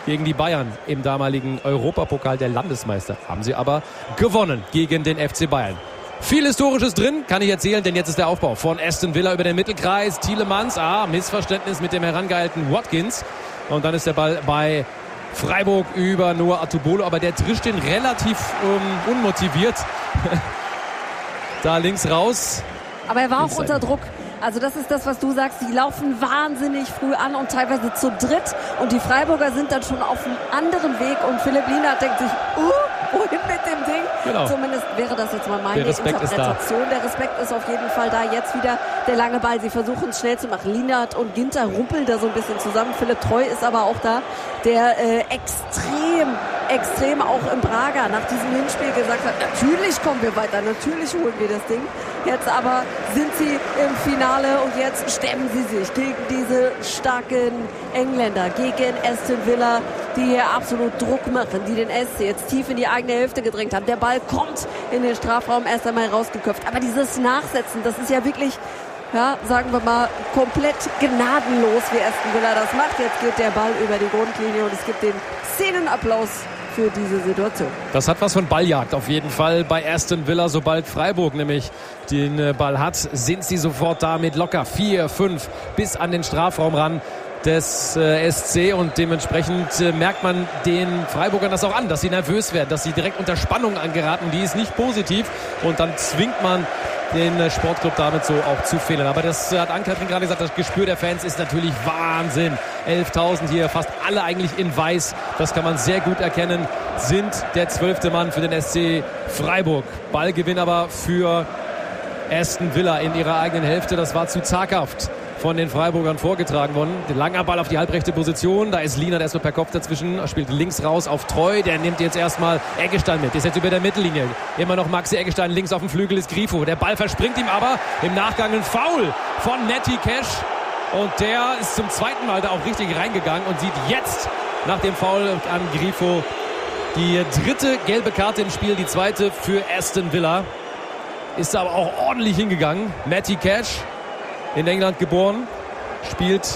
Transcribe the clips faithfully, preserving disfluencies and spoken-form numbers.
gegen die Bayern im damaligen Europapokal der Landesmeister. Haben sie aber gewonnen gegen den F C Bayern. Viel Historisches drin, kann ich erzählen, denn jetzt ist der Aufbau von Aston Villa über den Mittelkreis. Tielemans, ah, Missverständnis mit dem herangehaltenen Watkins. Und dann ist der Ball bei Freiburg über Noah Atubolo, aber der drischt den relativ um, unmotiviert da links raus. Aber er war auch unter Druck. Also das ist das, was du sagst. Die laufen wahnsinnig früh an und teilweise zu dritt. Und die Freiburger sind dann schon auf einem anderen Weg. Und Philipp Lienhardt denkt sich, uh, wohin mit dem Ding? Genau. Zumindest wäre das jetzt mal meine Der Respekt Interpretation. ist da. Der Respekt ist auf jeden Fall da. Jetzt wieder der lange Ball. Sie versuchen es schnell zu machen. Lienhardt und Ginter rumpeln da so ein bisschen zusammen. Philipp Treu ist aber auch da, der äh, extrem, extrem auch im Braga nach diesem Hinspiel gesagt hat, natürlich kommen wir weiter, natürlich holen wir das Ding. Jetzt aber sind sie im Finale und jetzt stemmen sie sich gegen diese starken Engländer, gegen Aston Villa, die hier absolut Druck machen, die den S C jetzt tief in die eigene Hälfte gedrängt haben. Der Ball kommt in den Strafraum, erst einmal rausgeköpft. Aber dieses Nachsetzen, das ist ja wirklich, ja, sagen wir mal, komplett gnadenlos, wie Aston Villa das macht. Jetzt geht der Ball über die Grundlinie und es gibt den Szenenapplaus für diese Situation. Das hat was von Balljagd auf jeden Fall bei Aston Villa. Sobald Freiburg nämlich den Ball hat, sind sie sofort da mit locker vier, fünf bis an den Strafraum ran des äh, S C und dementsprechend äh, merkt man den Freiburgern das auch an, dass sie nervös werden, dass sie direkt unter Spannung angeraten. Die ist nicht positiv und dann zwingt man den äh, Sportclub damit so auch zu fehlen. Aber das äh, hat Ann-Kathrin gerade gesagt, das Gespür der Fans ist natürlich Wahnsinn. elftausend hier, fast alle eigentlich in weiß. Das kann man sehr gut erkennen, sind der zwölfte Mann für den S C Freiburg. Ballgewinn aber für Aston Villa in ihrer eigenen Hälfte. Das war zu zaghaft von den Freiburgern vorgetragen worden. Der langer Ball auf die halbrechte Position. Da ist Lienhardt erstmal per Kopf dazwischen. Er spielt links raus auf Treu. Der nimmt jetzt erstmal Eggestein mit. Ist jetzt über der Mittellinie. Immer noch Maxi Eggestein. Links auf dem Flügel ist Grifo. Der Ball verspringt ihm aber. Im Nachgang ein Foul von Matty Cash. Und der ist zum zweiten Mal da auch richtig reingegangen und sieht jetzt nach dem Foul an Grifo die dritte gelbe Karte im Spiel. Die zweite für Aston Villa. Ist aber auch ordentlich hingegangen. Matty Cash, in England geboren, spielt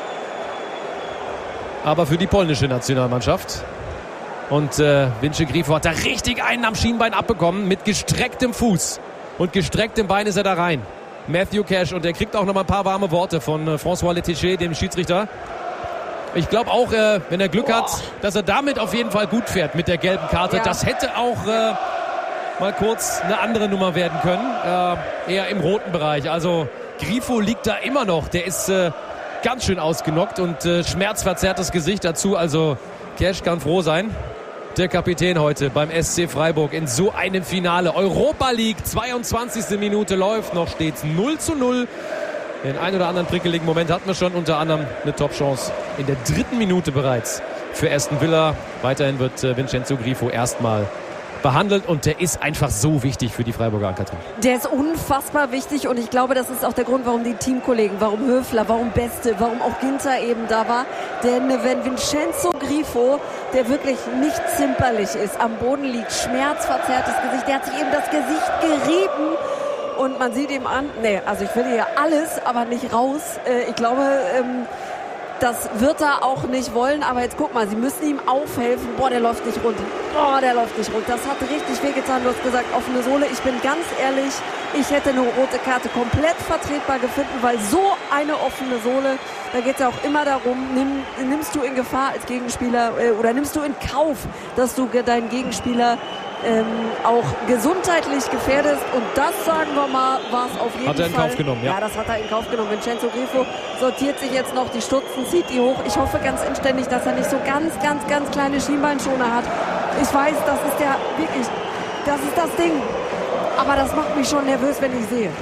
aber für die polnische Nationalmannschaft. Und äh, Vince Grifo hat da richtig einen am Schienbein abbekommen. Mit gestrecktem Fuß und gestrecktem Bein ist er da rein. Matthew Cash, und er kriegt auch noch mal ein paar warme Worte von äh, François Letticher, dem Schiedsrichter. Ich glaube auch, äh, wenn er Glück hat, dass er damit auf jeden Fall gut fährt mit der gelben Karte. Ja. Das hätte auch äh, mal kurz eine andere Nummer werden können. Äh, eher im roten Bereich. Also Grifo liegt da immer noch. Der ist äh, ganz schön ausgenockt und äh, schmerzverzerrtes Gesicht dazu. Also Cash kann froh sein. Der Kapitän heute beim S C Freiburg in so einem Finale. Europa League, zweiundzwanzigste Minute läuft. Noch steht es null zu null. Den einen oder anderen prickeligen Moment hatten wir schon. Unter anderem eine Top-Chance in der dritten Minute bereits für Aston Villa. Weiterhin wird äh, Vincenzo Grifo erstmal behandelt und der ist einfach so wichtig für die Freiburger, Ann-Kathrin. Der ist unfassbar wichtig und ich glaube, das ist auch der Grund, warum die Teamkollegen, warum Höfler, warum Beste, warum auch Ginter eben da war. Denn wenn Vincenzo Grifo, der wirklich nicht zimperlich ist, am Boden liegt, schmerzverzerrtes Gesicht, der hat sich eben das Gesicht gerieben und man sieht ihm an, nee, also ich will hier alles, aber nicht raus. Äh, ich glaube, ähm, das wird er auch nicht wollen, aber jetzt guck mal, sie müssen ihm aufhelfen. Boah, der läuft nicht rund. Boah, der läuft nicht rund. Das hat richtig wehgetan. Du hast gesagt, offene Sohle. Ich bin ganz ehrlich, ich hätte eine rote Karte komplett vertretbar gefunden, weil so eine offene Sohle, da geht es ja auch immer darum, nimm, nimmst du in Gefahr als Gegenspieler äh, oder nimmst du in Kauf, dass du deinen Gegenspieler ähm, auch gesundheitlich gefährdest. Und das, sagen wir mal, war es auf jeden Fall. Hat er in Kauf genommen, ja. Ja, das hat er in Kauf genommen. Vincenzo Grifo sortiert sich jetzt noch die Stutzen, zieht die hoch. Ich hoffe ganz inständig, dass er nicht so ganz, ganz, ganz kleine Schienbeinschoner hat. Ich weiß, das ist der, wirklich, das ist das Ding. Aber das macht mich schon nervös, wenn ich sehe.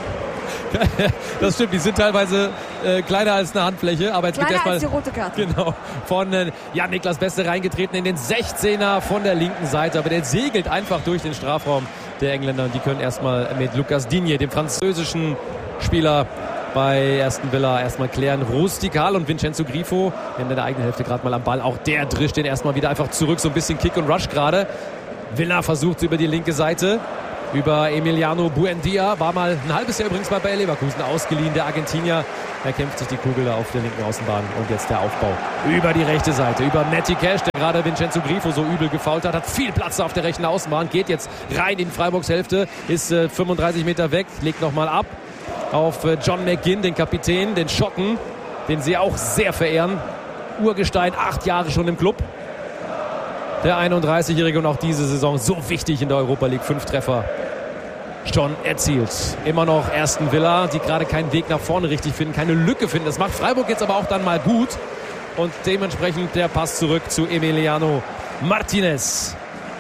Das stimmt, die sind teilweise äh, kleiner als eine Handfläche. Aber jetzt kleiner geht erstmal, als die rote Karte. Genau, von äh, ja, Niklas Beste reingetreten in den sechzehner von der linken Seite. Aber der segelt einfach durch den Strafraum der Engländer. Und die können erstmal mit Lucas Digne, dem französischen Spieler bei Aston Villa, erstmal klären. Rustikal und Vincenzo Grifo in der eigenen Hälfte gerade mal am Ball. Auch der drischt den erstmal wieder einfach zurück. So ein bisschen Kick und Rush gerade. Villa versucht über die linke Seite. über Emiliano Buendia. War mal ein halbes Jahr übrigens bei Bayer Leverkusen ausgeliehen, der Argentinier. Er kämpft sich die Kugel da auf der linken Außenbahn. Und jetzt der Aufbau über die rechte Seite, über Matty Cash, der gerade Vincenzo Grifo so übel gefoult hat. Hat viel Platz auf der rechten Außenbahn, geht jetzt rein in Freiburgs Hälfte, ist äh, fünfunddreißig Meter weg, legt nochmal ab auf äh, John McGinn, den Kapitän, den Schotten, den sie auch sehr verehren. Urgestein, acht Jahre schon im Club. Der einunddreißigjährige und auch diese Saison so wichtig in der Europa League. Fünf Treffer schon erzielt. Immer noch Aston Villa, die gerade keinen Weg nach vorne richtig finden, keine Lücke finden. Das macht Freiburg jetzt aber auch dann mal gut. Und dementsprechend der Pass zurück zu Emiliano Martinez.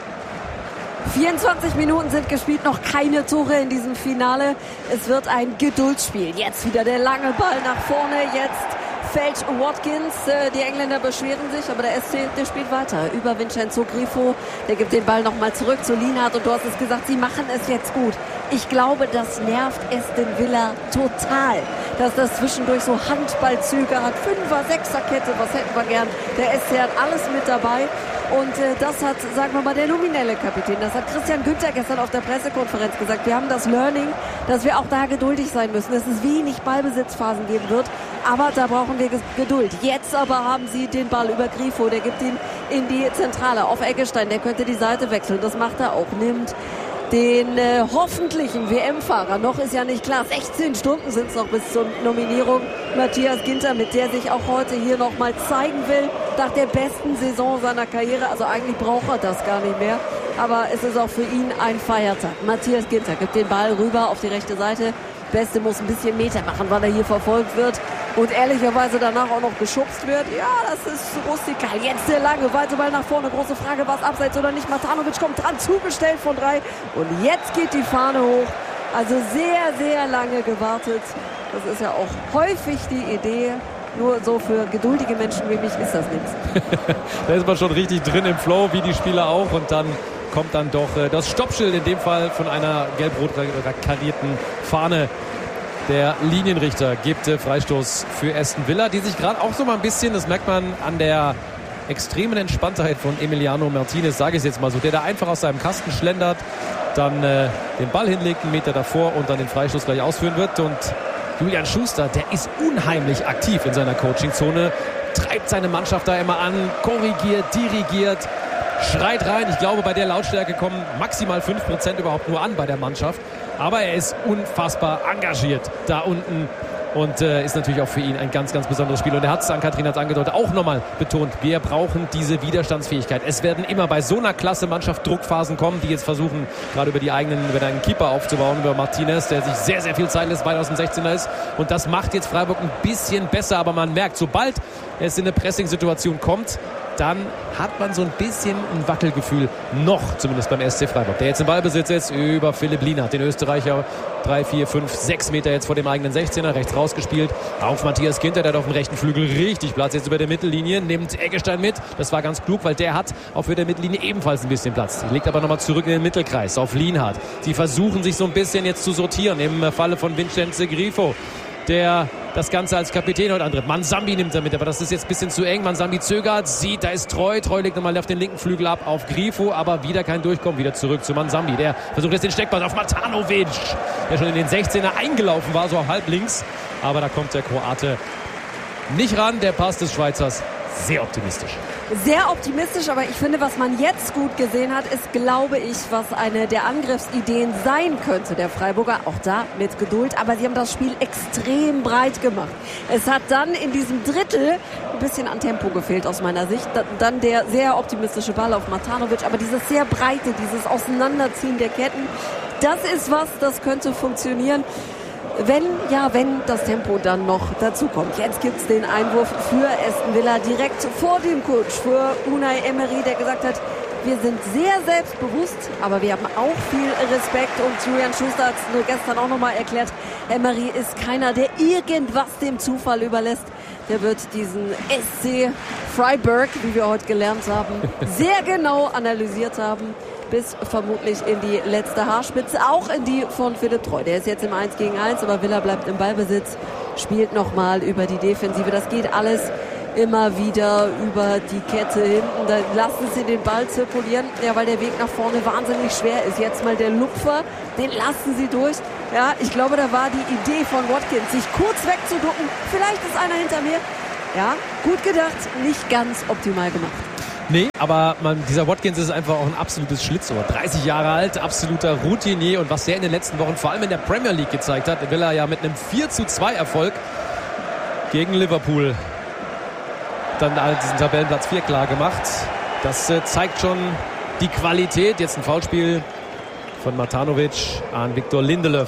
vierundzwanzig Minuten sind gespielt, noch keine Tore in diesem Finale. Es wird ein Geduldsspiel. Jetzt wieder der lange Ball nach vorne. Jetzt fällt Watkins. Die Engländer beschweren sich, aber der S C, der spielt weiter. Über Vincenzo Grifo. Der gibt den Ball nochmal zurück zu Lienhardt. Und du hast es gesagt, sie machen es jetzt gut. Ich glaube, das nervt Aston Villa total, dass das zwischendurch so Handballzüge hat. Fünfer, Sechserkette, was hätten wir gern. Der S C hat alles mit dabei. Und äh, das hat, sagen wir mal, der nominelle Kapitän, das hat Christian Günther gestern auf der Pressekonferenz gesagt. Wir haben das Learning, dass wir auch da geduldig sein müssen, dass es wenig Ballbesitzphasen geben wird. Aber da brauchen wir Geduld. Jetzt aber haben sie den Ball über Grifo, der gibt ihn in die Zentrale auf Eggestein. Der könnte die Seite wechseln, das macht er auch. Nimmt den äh, hoffentlichen W M-Fahrer, noch ist ja nicht klar, sechzehn Stunden sind es noch bis zur Nominierung, Matthias Ginter, mit der sich auch heute hier nochmal zeigen will, nach der besten Saison seiner Karriere. Also eigentlich braucht er das gar nicht mehr, aber es ist auch für ihn ein Feiertag. Matthias Ginter gibt den Ball rüber auf die rechte Seite. Beste muss ein bisschen Meter machen, weil er hier verfolgt wird und ehrlicherweise danach auch noch geschubst wird. Ja, das ist rustikal. Jetzt der lange, weite Ball nach vorne. Große Frage, was abseits oder nicht. Matanovic kommt dran, zugestellt von drei. Und jetzt geht die Fahne hoch. Also sehr, sehr lange gewartet. Das ist ja auch häufig die Idee. Nur so für geduldige Menschen wie mich ist das nichts. Da ist man schon richtig drin im Flow, wie die Spieler auch. Und dann kommt dann doch äh, das Stoppschild, in dem Fall von einer gelb-rot karierten Fahne. Der Linienrichter gibt äh, Freistoß für Aston Villa, die sich gerade auch so mal ein bisschen, das merkt man an der extremen Entspanntheit von Emiliano Martinez, sage ich es jetzt mal so, der da einfach aus seinem Kasten schlendert, dann äh, den Ball hinlegt, einen Meter davor und dann den Freistoß gleich ausführen wird. Und Julian Schuster, der ist unheimlich aktiv in seiner Coachingzone, treibt seine Mannschaft da immer an, korrigiert, dirigiert, schreit rein. Ich glaube, bei der Lautstärke kommen maximal fünf Prozent überhaupt nur an bei der Mannschaft. Aber er ist unfassbar engagiert da unten und äh, ist natürlich auch für ihn ein ganz, ganz besonderes Spiel. Und er hat es, Ann-Kathrin hat es angedeutet, auch nochmal betont, wir brauchen diese Widerstandsfähigkeit. Es werden immer bei so einer klasse Mannschaft Druckphasen kommen, die jetzt versuchen, gerade über die eigenen, über einen Keeper aufzubauen, über Martinez, der sich sehr, sehr viel Zeit lässt, weit aus dem sechzehner ist. Und das macht jetzt Freiburg ein bisschen besser. Aber man merkt, sobald es in eine Pressing-Situation kommt, dann hat man so ein bisschen ein Wackelgefühl noch, zumindest beim S C Freiburg. Der jetzt im Ballbesitz ist über Philipp Lienhardt, den Österreicher, drei, vier, fünf, sechs Meter jetzt vor dem eigenen sechzehner, rechts rausgespielt, auf Matthias Ginter, der hat auf dem rechten Flügel richtig Platz, jetzt über der Mittellinie, nimmt Eggestein mit, das war ganz klug, weil der hat auf der Mittellinie ebenfalls ein bisschen Platz, legt aber nochmal zurück in den Mittelkreis, auf Lienhardt. Sie versuchen sich so ein bisschen jetzt zu sortieren, im Falle von Vincenzo Grifo, der das Ganze als Kapitän heute antritt. Mansambi nimmt er mit, aber das ist jetzt ein bisschen zu eng. Mansambi zögert, sieht, da ist Treu. Treu legt nochmal auf den linken Flügel ab, auf Grifo, aber wieder kein Durchkommen. Wieder zurück zu Mansambi. Der versucht jetzt den Steckpass auf Matanovic, der schon in den sechzehner eingelaufen war, so halb links. Aber da kommt der Kroate nicht ran. Der Pass des Schweizers sehr optimistisch. Sehr optimistisch, aber ich finde, was man jetzt gut gesehen hat, ist, glaube ich, was eine der Angriffsideen sein könnte, der Freiburger. Auch da mit Geduld, aber sie haben das Spiel extrem breit gemacht. Es hat dann in diesem Drittel ein bisschen an Tempo gefehlt aus meiner Sicht. Dann der sehr optimistische Ball auf Matanovic, aber dieses sehr breite, dieses Auseinanderziehen der Ketten, das ist was, das könnte funktionieren. Wenn, ja, wenn das Tempo dann noch dazu kommt. Jetzt gibt es den Einwurf für Aston Villa direkt vor dem Coach, für Unai Emery, der gesagt hat, wir sind sehr selbstbewusst, aber wir haben auch viel Respekt. Und Julian Schuster hat es nur gestern auch nochmal erklärt, Emery ist keiner, der irgendwas dem Zufall überlässt. Der wird diesen S C Freiburg, wie wir heute gelernt haben, sehr genau analysiert haben. Bis vermutlich in die letzte Haarspitze, auch in die von Philipp Treu. Der ist jetzt im eins gegen eins, aber Villa bleibt im Ballbesitz, spielt nochmal über die Defensive. Das geht alles immer wieder über die Kette hinten. Da lassen sie den Ball zirkulieren, ja, weil der Weg nach vorne wahnsinnig schwer ist. Jetzt mal der Lupfer, den lassen sie durch. Ja, ich glaube, da war die Idee von Watkins, sich kurz wegzuducken. Vielleicht ist einer hinter mir. Ja, gut gedacht, nicht ganz optimal gemacht. Nee, aber man, dieser Watkins ist einfach auch ein absolutes Schlitzohr. dreißig Jahre alt, absoluter Routinier. Und was der in den letzten Wochen vor allem in der Premier League gezeigt hat, will er ja mit einem vier zu zwei Erfolg gegen Liverpool dann diesen Tabellenplatz vier klar gemacht. Das äh, zeigt schon die Qualität. Jetzt ein Foulspiel von Matanovic an Victor Lindelöf.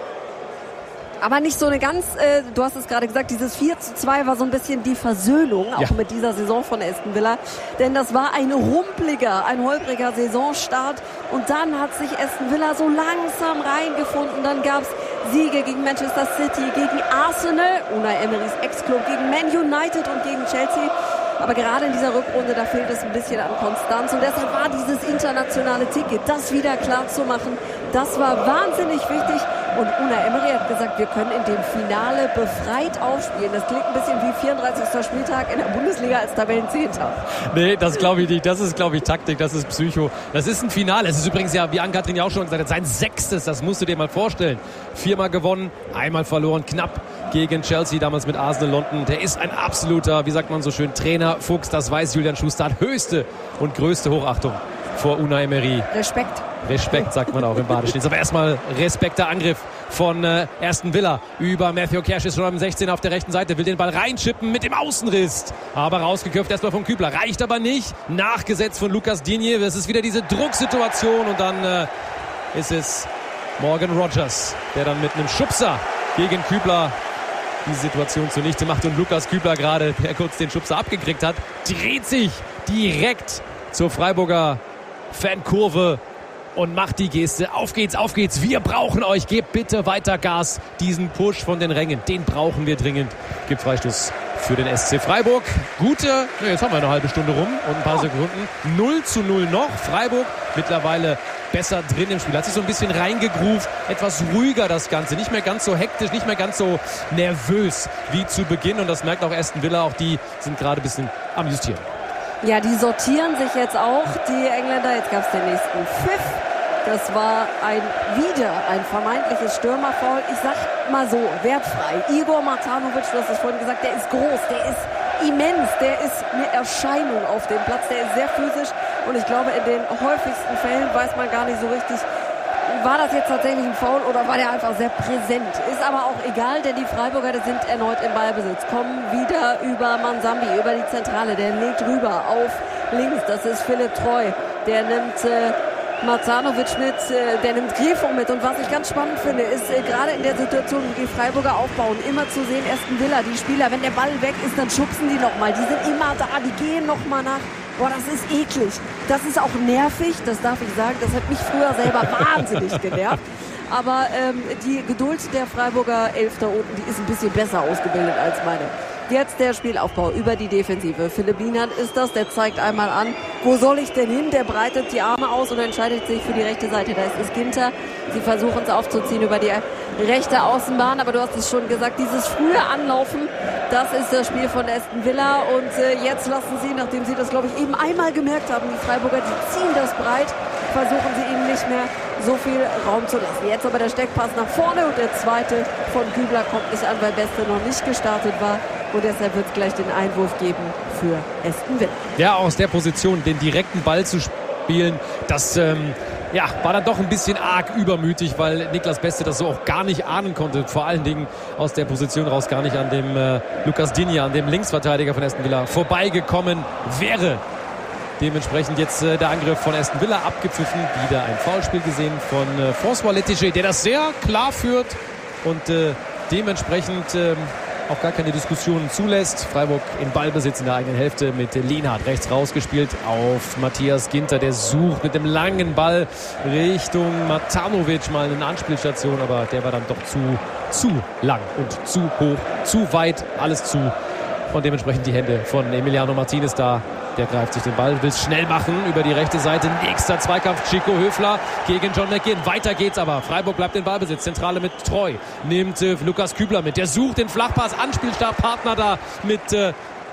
Aber nicht so eine ganz, äh, du hast es gerade gesagt, dieses vier zu zwei war so ein bisschen die Versöhnung, auch ja. mit dieser Saison von Aston Villa. Denn das war ein rumpeliger, ein holpriger Saisonstart. Und dann hat sich Aston Villa so langsam reingefunden. Dann gab es Siege gegen Manchester City, gegen Arsenal, Unai Emerys Ex-Club, gegen Man United und gegen Chelsea. Aber gerade in dieser Rückrunde, da fehlt es ein bisschen an Konstanz. Und deshalb war dieses internationale Ticket, das wieder klar zu machen, das war wahnsinnig wichtig. Und Unai Emery hat gesagt, wir können in dem Finale befreit aufspielen. Das klingt ein bisschen wie vierunddreißigster Spieltag in der Bundesliga als Tabellenzehnter. Nee, das glaube ich nicht. Das ist, glaube ich, Taktik, das ist Psycho. Das ist ein Finale. Es ist übrigens ja, wie Ann-Kathrin ja auch schon gesagt hat, sein sechstes. Das musst du dir mal vorstellen. Viermal gewonnen, einmal verloren, knapp gegen Chelsea, damals mit Arsenal London. Der ist ein absoluter, wie sagt man so schön, Trainer, Fuchs. Das weiß Julian Schuster. Hat höchste und größte Hochachtung vor Unai Emery. Respekt. Respekt, sagt man auch im Badestehen. Aber erstmal Respekt, der Angriff von äh, Aston Villa über Matthew Cash, ist schon am sechzehn auf der rechten Seite, will den Ball reinschippen mit dem Außenriss. Aber rausgeköpft erstmal von Kübler. Reicht aber nicht. Nachgesetzt von Lucas Digne. Das ist wieder diese Drucksituation und dann äh, ist es Morgan Rogers, der dann mit einem Schubser gegen Kübler die Situation zunichte macht. Und Lukas Kübler gerade, der kurz den Schubser abgekriegt hat, dreht sich direkt zur Freiburger Fankurve und macht die Geste. Auf geht's, auf geht's. Wir brauchen euch. Gebt bitte weiter Gas. Diesen Push von den Rängen, den brauchen wir dringend. Gibt Freistoß für den S C Freiburg. Gute, na, jetzt haben wir eine halbe Stunde rum und ein paar Sekunden. null zu null noch. Freiburg mittlerweile besser drin im Spiel. Hat sich so ein bisschen reingegroovt. Etwas ruhiger das Ganze. Nicht mehr ganz so hektisch, nicht mehr ganz so nervös wie zu Beginn. Und das merkt auch Aston Villa. Auch die sind gerade ein bisschen am Justieren. Ja, die sortieren sich jetzt auch, die Engländer. Jetzt gab es den nächsten Pfiff. Das war ein wieder ein vermeintliches Stürmerfoul. Ich sag mal so, wertfrei. Igor Matanovic, du hast es vorhin gesagt, der ist groß, der ist immens, der ist eine Erscheinung auf dem Platz, der ist sehr physisch. Und ich glaube, in den häufigsten Fällen weiß man gar nicht so richtig, war das jetzt tatsächlich ein Foul oder war der einfach sehr präsent? Ist aber auch egal, denn die Freiburger sind erneut im Ballbesitz. Kommen wieder über Mansambi, über die Zentrale. Der legt rüber auf links. Das ist Philipp Treu. Der nimmt äh, Matanovic mit, äh, der nimmt Grifo mit. Und was ich ganz spannend finde, ist äh, gerade in der Situation, wie die Freiburger aufbauen, immer zu sehen, Aston Villa, die Spieler, wenn der Ball weg ist, dann schubsen die nochmal. Die sind immer da, die gehen nochmal nach. Boah, das ist eklig. Das ist auch nervig, das darf ich sagen. Das hat mich früher selber wahnsinnig genervt. Aber ähm, die Geduld der Freiburger Elf da unten, die ist ein bisschen besser ausgebildet als meine. Jetzt der Spielaufbau über die Defensive. Philipp Lienhardt ist das, der zeigt einmal an, wo soll ich denn hin? Der breitet die Arme aus und entscheidet sich für die rechte Seite. Da ist es Ginter. Sie versuchen es aufzuziehen über die rechte Außenbahn. Aber du hast es schon gesagt, dieses frühe Anlaufen, das ist das Spiel von Aston Villa. Und äh, jetzt lassen sie, nachdem sie das, glaube ich, eben einmal gemerkt haben, die Freiburger, die ziehen das breit, versuchen sie ihnen nicht mehr so viel Raum zu lassen. Jetzt aber der Steckpass nach vorne und der zweite von Kübler kommt nicht an, weil Beste noch nicht gestartet war. Und deshalb wird es gleich den Einwurf geben für Aston Villa. Ja, aus der Position den direkten Ball zu spielen, das ähm, ja, war dann doch ein bisschen arg übermütig, weil Niklas Beste das so auch gar nicht ahnen konnte. Vor allen Dingen aus der Position raus gar nicht an dem äh, Lucas Digne, an dem Linksverteidiger von Aston Villa vorbeigekommen wäre. Dementsprechend jetzt äh, der Angriff von Aston Villa abgepfiffen. Wieder ein Foulspiel gesehen von äh, François Letticher, der das sehr klar führt und äh, dementsprechend äh, auch gar keine Diskussionen zulässt. Freiburg in Ballbesitz in der eigenen Hälfte mit Lienhardt rechts rausgespielt auf Matthias Ginter. Der sucht mit dem langen Ball Richtung Matanovic mal eine Anspielstation, aber der war dann doch zu, zu lang und zu hoch, zu weit, alles zu. Und dementsprechend die Hände von Emiliano Martinez da. Der greift sich den Ball, will es schnell machen über die rechte Seite. Nächster Zweikampf, Chico Höfler gegen John McGinn. Weiter geht's aber. Freiburg bleibt in Ballbesitz. Zentrale mit Treu. Nimmt äh, Lukas Kübler mit. Der sucht den Flachpass. Anspielstabpartner da mit äh,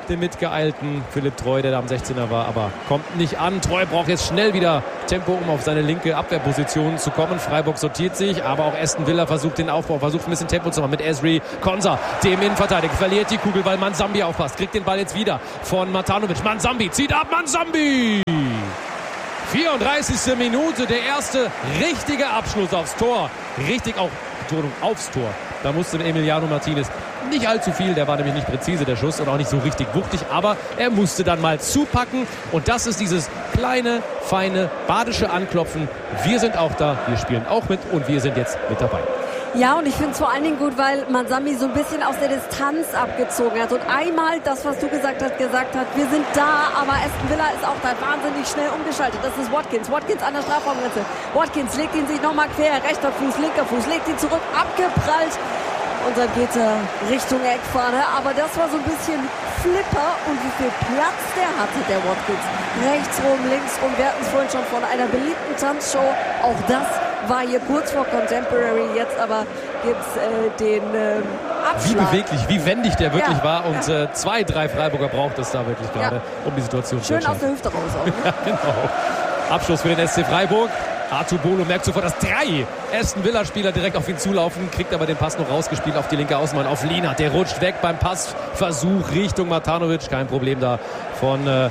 den mitgeeilten Philipp Treu, der da am sechzehner war, aber kommt nicht an. Treu braucht jetzt schnell wieder Tempo, um auf seine linke Abwehrposition zu kommen. Freiburg sortiert sich, aber auch Aston Villa versucht den Aufbau, versucht ein bisschen Tempo zu machen mit Ezri Konsa, dem Innenverteidiger. Verliert die Kugel, weil Manzambi aufpasst. Kriegt den Ball jetzt wieder von Matanovic. Manzambi zieht ab, Manzambi! vierunddreißigste Minute, der erste richtige Abschluss aufs Tor. Richtig auch, Betonung, aufs Tor. Da musste Emiliano Martinez nicht allzu viel, der war nämlich nicht präzise, der Schuss, und auch nicht so richtig wuchtig, aber er musste dann mal zupacken, und das ist dieses kleine, feine, badische Anklopfen. Wir sind auch da, wir spielen auch mit, und wir sind jetzt mit dabei. Ja, und ich finde es vor allen Dingen gut, weil Manzambi so ein bisschen aus der Distanz abgezogen hat und einmal das, was du gesagt hast, gesagt hat, wir sind da, aber Aston Villa ist auch da wahnsinnig schnell umgeschaltet. Das ist Watkins. Watkins an der Strafraumgrenze. Watkins legt ihn sich nochmal quer, rechter Fuß, linker Fuß, legt ihn zurück, abgeprallt, und dann geht er Richtung Eckfahne. Aber das war so ein bisschen Flipper, und wie viel Platz der hatte, der Watkins. Rechts rum, links rum, wir hatten es vorhin schon von einer beliebten Tanzshow. Auch das war hier kurz vor Contemporary, jetzt aber gibt es äh, den ähm, Abschlag. Wie beweglich, wie wendig der wirklich ja, war, und ja. äh, zwei, drei Freiburger braucht es da wirklich gerade, ja, um die Situation zu entscheiden. Schön aus der Hüfte raus auch. Ne? Ja, genau. Abschluss für den S C Freiburg. Artur Bolo merkt sofort, dass drei Aston Villa-Spieler direkt auf ihn zulaufen, kriegt aber den Pass noch rausgespielt auf die linke Außenbahn, auf Lienert. Der rutscht weg beim Passversuch Richtung Matanovic. Kein Problem da von äh,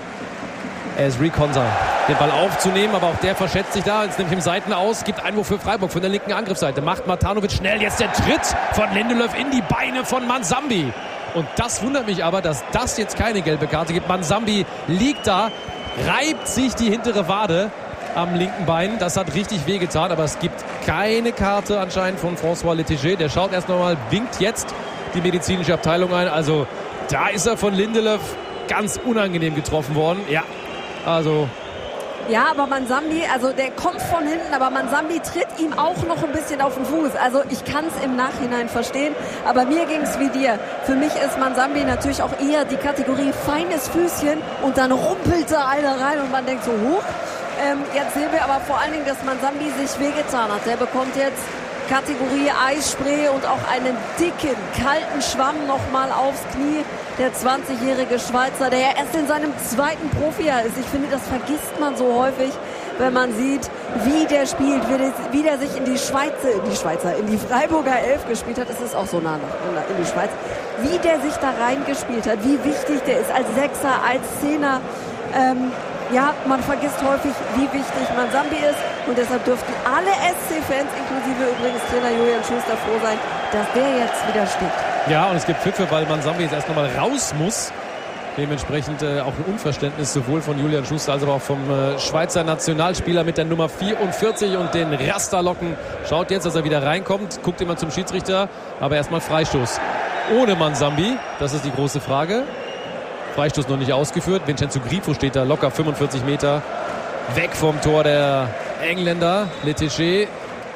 Ezri Konsa, den Ball aufzunehmen, aber auch der verschätzt sich da. Jetzt nimmt ihm Seiten aus, gibt Einwurf für Freiburg von der linken Angriffsseite. Macht Matanovic schnell, jetzt der Tritt von Lindelöf in die Beine von Manzambi. Und das wundert mich aber, dass das jetzt keine gelbe Karte gibt. Manzambi liegt da, reibt sich die hintere Wade am linken Bein. Das hat richtig wehgetan, aber es gibt keine Karte anscheinend von François Letizia. Der schaut erst nochmal, winkt jetzt die medizinische Abteilung ein. Also da ist er von Lindelöf ganz unangenehm getroffen worden. Ja, also... Ja, aber Manzambi, also der kommt von hinten, aber Manzambi tritt ihm auch noch ein bisschen auf den Fuß. Also ich kann es im Nachhinein verstehen, aber mir ging es wie dir. Für mich ist Manzambi natürlich auch eher die Kategorie feines Füßchen, und dann rumpelt da einer rein und man denkt so, hoch. Ähm, jetzt sehen wir aber vor allen Dingen, dass Manzambi sich wehgetan hat. Der bekommt jetzt Kategorie Eisspray und auch einen dicken, kalten Schwamm nochmal aufs Knie. Der zwanzigjährige Schweizer, der ja erst in seinem zweiten Profijahr ist. Ich finde, das vergisst man so häufig, wenn man sieht, wie der spielt, wie der, wie der sich in die Schweizer, in die Schweizer, in die Freiburger Elf gespielt hat. Es ist auch so nah nach, in die Schweiz. Wie der sich da reingespielt hat, wie wichtig der ist als Sechser, als Zehner. Ähm, ja, man vergisst häufig, wie wichtig Manzambi ist, und deshalb dürften alle S C-Fans, inklusive übrigens Trainer Julian Schuster, froh sein, dass der jetzt wieder steht. Ja, und es gibt Pfiffe, weil Manzambi jetzt erst nochmal raus muss. Dementsprechend äh, auch ein Unverständnis sowohl von Julian Schuster als auch vom äh, Schweizer Nationalspieler mit der Nummer vierundvierzig und den Rasterlocken. Schaut jetzt, dass er wieder reinkommt, guckt immer zum Schiedsrichter, aber erstmal Freistoß ohne Manzambi. Das ist die große Frage. Freistoß noch nicht ausgeführt. Vincenzo Grifo steht da locker fünfundvierzig Meter weg vom Tor der Engländer. Letizia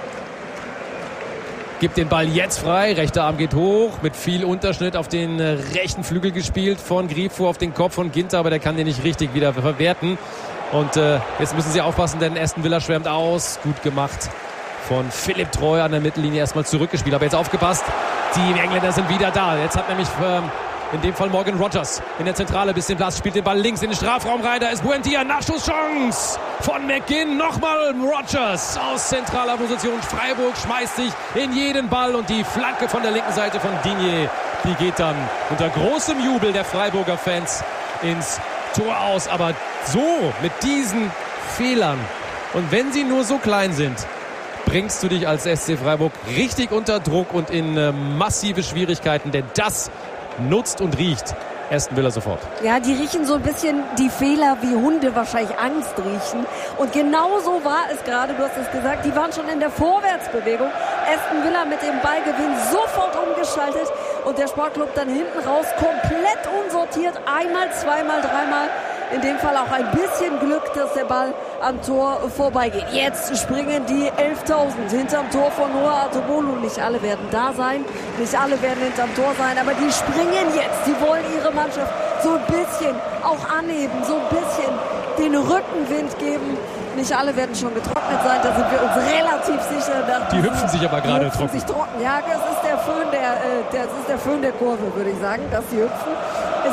gibt den Ball jetzt frei. Rechter Arm geht hoch. Mit viel Unterschnitt auf den rechten Flügel gespielt von Grifo auf den Kopf von Ginter. Aber der kann den nicht richtig wieder verwerten. Und äh, jetzt müssen sie aufpassen, denn Aston Villa schwärmt aus. Gut gemacht von Philipp Treu an der Mittellinie. Erstmal zurückgespielt. Aber jetzt aufgepasst. Die Engländer sind wieder da. Jetzt hat nämlich... Ähm, in dem Fall Morgan Rogers in der Zentrale, bisschen Platz, spielt den Ball links in den Strafraum rein. Da ist Buendia, Nachschusschance von McGinn. Nochmal Rogers aus zentraler Position. Freiburg schmeißt sich in jeden Ball, und die Flanke von der linken Seite von Digne, die geht dann unter großem Jubel der Freiburger Fans ins Tor aus. Aber so, mit diesen Fehlern, und wenn sie nur so klein sind, bringst du dich als S C Freiburg richtig unter Druck und in äh, massive Schwierigkeiten, denn das nutzt und riecht Aston Villa sofort. Ja, die riechen so ein bisschen die Fehler, wie Hunde wahrscheinlich Angst riechen. Und genau so war es gerade, du hast es gesagt, die waren schon in der Vorwärtsbewegung. Aston Villa mit dem Ballgewinn sofort umgeschaltet, und der Sportclub dann hinten raus komplett unsortiert. Einmal, zweimal, dreimal. In dem Fall auch ein bisschen Glück, dass der Ball am Tor vorbeigeht. Jetzt springen die elftausend hinterm Tor von Noah Artur. Nicht alle werden da sein, nicht alle werden hinterm Tor sein, aber die springen jetzt. Die wollen ihre Mannschaft so ein bisschen auch anheben, so ein bisschen den Rückenwind geben. Nicht alle werden schon getrocknet sein, da sind wir uns relativ sicher. Die hüpfen sich aber gerade trocken. Sich trocken. Ja, das ist der Föhn der, äh, das ist der Föhn der Kurve, würde ich sagen, dass sie hüpfen. Es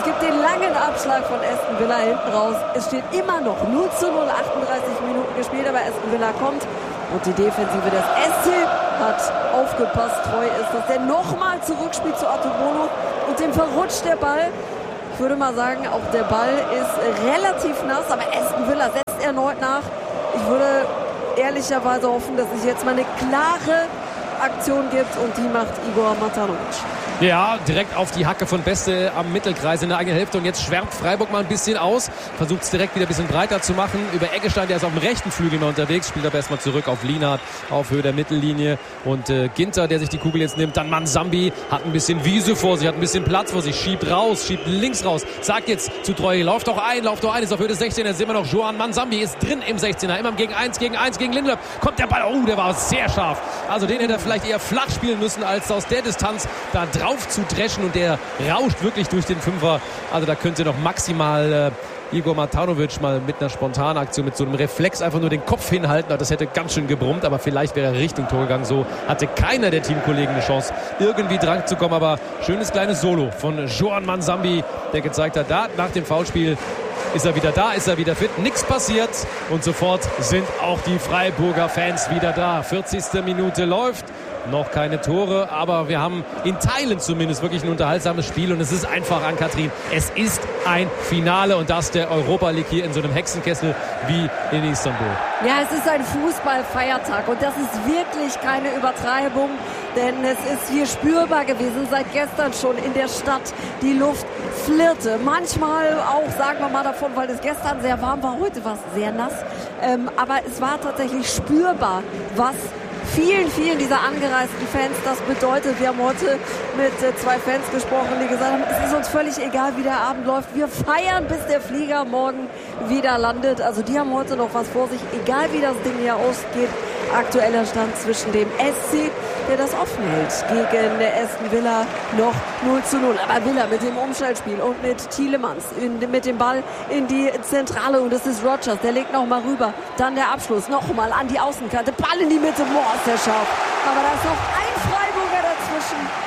Es gibt den langen Abschlag von Aston Villa hinten raus. Es steht immer noch null zu null, achtunddreißig Minuten gespielt, aber Aston Villa kommt. Und die Defensive des S C hat aufgepasst, treu ist, dass der nochmal zurückspielt zu Atubolo und dem verrutscht der Ball. Ich würde mal sagen, auch der Ball ist relativ nass, aber Aston Villa setzt erneut nach. Ich würde ehrlicherweise hoffen, dass es jetzt mal eine klare Aktion gibt und die macht Igor Matanovic. Ja, direkt auf die Hacke von Beste am Mittelkreis in der eigenen Hälfte und jetzt schwärmt Freiburg mal ein bisschen aus, versucht es direkt wieder ein bisschen breiter zu machen, über Eggestein, der ist auf dem rechten Flügel mal unterwegs, spielt aber erstmal zurück auf Lienhardt auf Höhe der Mittellinie und äh, Ginter, der sich die Kugel jetzt nimmt, dann Mansambi, hat ein bisschen Wiese vor sich, hat ein bisschen Platz vor sich, schiebt raus, schiebt links raus, sagt jetzt zu Treu, lauf doch ein, lauf doch ein, ist auf Höhe des sechzehner, jetzt sind wir noch Joan Mansambi, ist drin im sechzehner, immer gegen eins, gegen eins, gegen Lindelöf, kommt der Ball, oh, der war sehr scharf, also den hätte er vielleicht eher flach spielen müssen, als aus der Distanz da drauf zu dreschen und der rauscht wirklich durch den Fünfer. Also da könnte noch maximal äh, Igor Matanovic mal mit einer spontanen Aktion, mit so einem Reflex einfach nur den Kopf hinhalten. Das hätte ganz schön gebrummt, aber vielleicht wäre er Richtung Tor gegangen. So hatte keiner der Teamkollegen eine Chance, irgendwie dran zu kommen. Aber schönes kleines Solo von Joan Mansambi, der gezeigt hat, da nach dem Foulspiel ist er wieder da, ist er wieder fit, nichts passiert und sofort sind auch die Freiburger Fans wieder da. vierzigste Minute läuft. Noch keine Tore, aber wir haben in Teilen zumindest wirklich ein unterhaltsames Spiel und es ist einfach, Ann-Kathrin, es ist ein Finale und das der Europa League hier in so einem Hexenkessel wie in Istanbul. Ja, es ist ein Fußballfeiertag und das ist wirklich keine Übertreibung, denn es ist hier spürbar gewesen, seit gestern schon in der Stadt. Die Luft flirrte, manchmal auch, sagen wir mal davon, weil es gestern sehr warm war, heute war es sehr nass, ähm, aber es war tatsächlich spürbar, was vielen, vielen dieser angereisten Fans das bedeutet. Wir haben heute mit äh, zwei Fans gesprochen, die gesagt haben, es ist uns völlig egal, wie der Abend läuft. Wir feiern, bis der Flieger morgen wieder landet. Also die haben heute noch was vor sich, egal wie das Ding hier ausgeht. Aktueller Stand zwischen dem S C, der das offen hält, gegen der Aston Villa noch null zu null. Aber Villa mit dem Umschaltspiel und mit Tielemans in, mit dem Ball in die Zentrale und das ist Rodgers, der legt nochmal rüber. Dann der Abschluss, nochmal an die Außenkante, Ball in die Mitte, boah, ist der scharf. Aber da ist noch ein Freiburger dazwischen.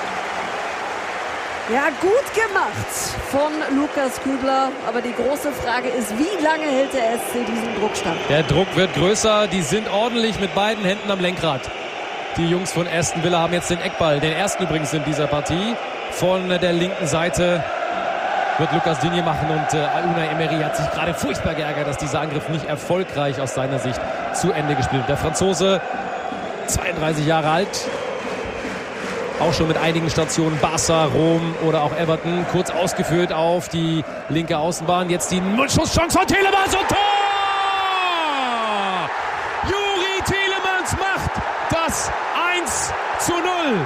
Ja, gut gemacht von Lukas Kübler. Aber die große Frage ist, wie lange hält der S C diesen Druck stand? Der Druck wird größer. Die sind ordentlich mit beiden Händen am Lenkrad. Die Jungs von Aston Villa haben jetzt den Eckball. Den ersten übrigens in dieser Partie. Von der linken Seite wird Lucas Digne machen. Und äh, Unai Emery hat sich gerade furchtbar geärgert, dass dieser Angriff nicht erfolgreich aus seiner Sicht zu Ende gespielt wird. Der Franzose, zweiunddreißig Jahre alt. Auch schon mit einigen Stationen, Barca, Rom oder auch Everton, kurz ausgeführt auf die linke Außenbahn. Jetzt die Schusschance von Tielemans und Tor! Youri Tielemans macht das eins zu null.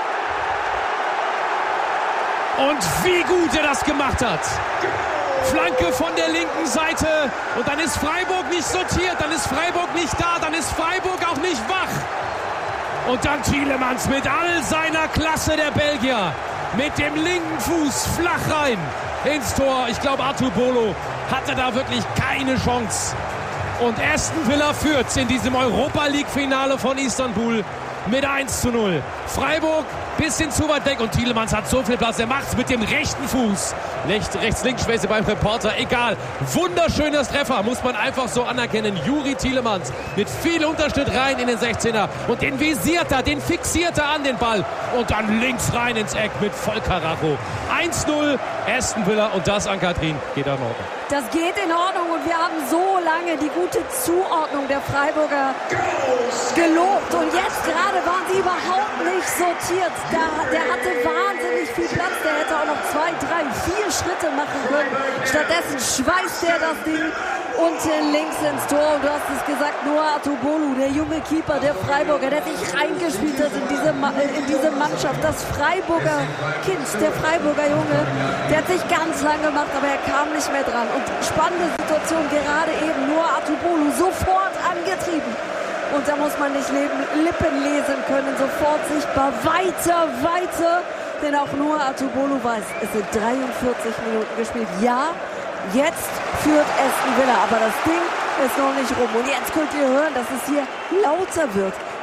Und wie gut er das gemacht hat. Flanke von der linken Seite und dann ist Freiburg nicht sortiert, dann ist Freiburg nicht da, dann ist Freiburg auch nicht wach. Und dann Tielemans mit all seiner Klasse, der Belgier, mit dem linken Fuß flach rein ins Tor. Ich glaube, Atubolo hatte da wirklich keine Chance. Und Aston Villa führt in diesem Europa-League-Finale von Istanbul mit eins zu null. Freiburg bisschen zu weit weg und Tielemans hat so viel Platz. Er macht's mit dem rechten Fuß. Rechts-links-Schwäche beim Reporter. Egal. Wunderschönes Treffer. Muss man einfach so anerkennen. Youri Tielemans mit viel Unterschnitt rein in den sechzehner. Und den visiert er, den fixiert er an den Ball. Und dann links rein ins Eck mit Vollkaracho. eins null Aston Villa und das, Ann-Kathrin, geht in Ordnung. Das geht in Ordnung und wir haben so lange die gute Zuordnung der Freiburger gelobt. Und jetzt gerade waren sie überhaupt nicht sortiert. Da, der hatte wahnsinnig viel Platz. Der hätte auch noch zwei, drei, vier Schritte machen können. Stattdessen schweißt er das Ding unten links ins Tor. Und du hast es gesagt, Noah Atubolo, der junge Keeper der Freiburger, der sich reingespielt hat in diese, in diese Mannschaft. Das Freiburger Kind, der Freiburger Junge, der hat sich ganz lang gemacht, aber er kam nicht mehr dran. Und spannende Situation, gerade eben Noah Atubolo sofort angetrieben. Und da muss man nicht Lippen lesen können, sofort sichtbar. Weiter, weiter. Denn auch Noah Atubolo weiß, es sind dreiundvierzig Minuten gespielt. Ja, jetzt führt Aston Villa, aber das Ding ist noch nicht rum. Und jetzt könnt ihr hören, dass es hier lauter wird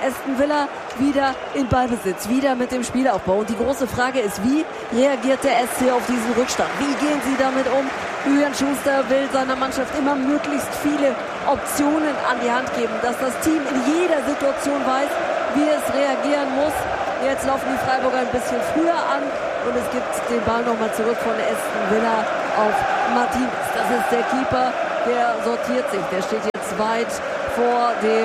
Aston Villa wieder in Ballbesitz, wieder mit dem Spielaufbau. Und die große Frage ist, wie reagiert der S C auf diesen Rückstand? Wie gehen sie damit um? Julian Schuster will seiner Mannschaft immer möglichst viele Optionen an die Hand geben, dass das Team in jeder Situation weiß, wie es reagieren muss. Jetzt laufen die Freiburger ein bisschen früher an und es gibt den Ball nochmal zurück von Aston Villa auf Martinez. Das ist der Keeper, der sortiert sich. Der steht jetzt weit vor dem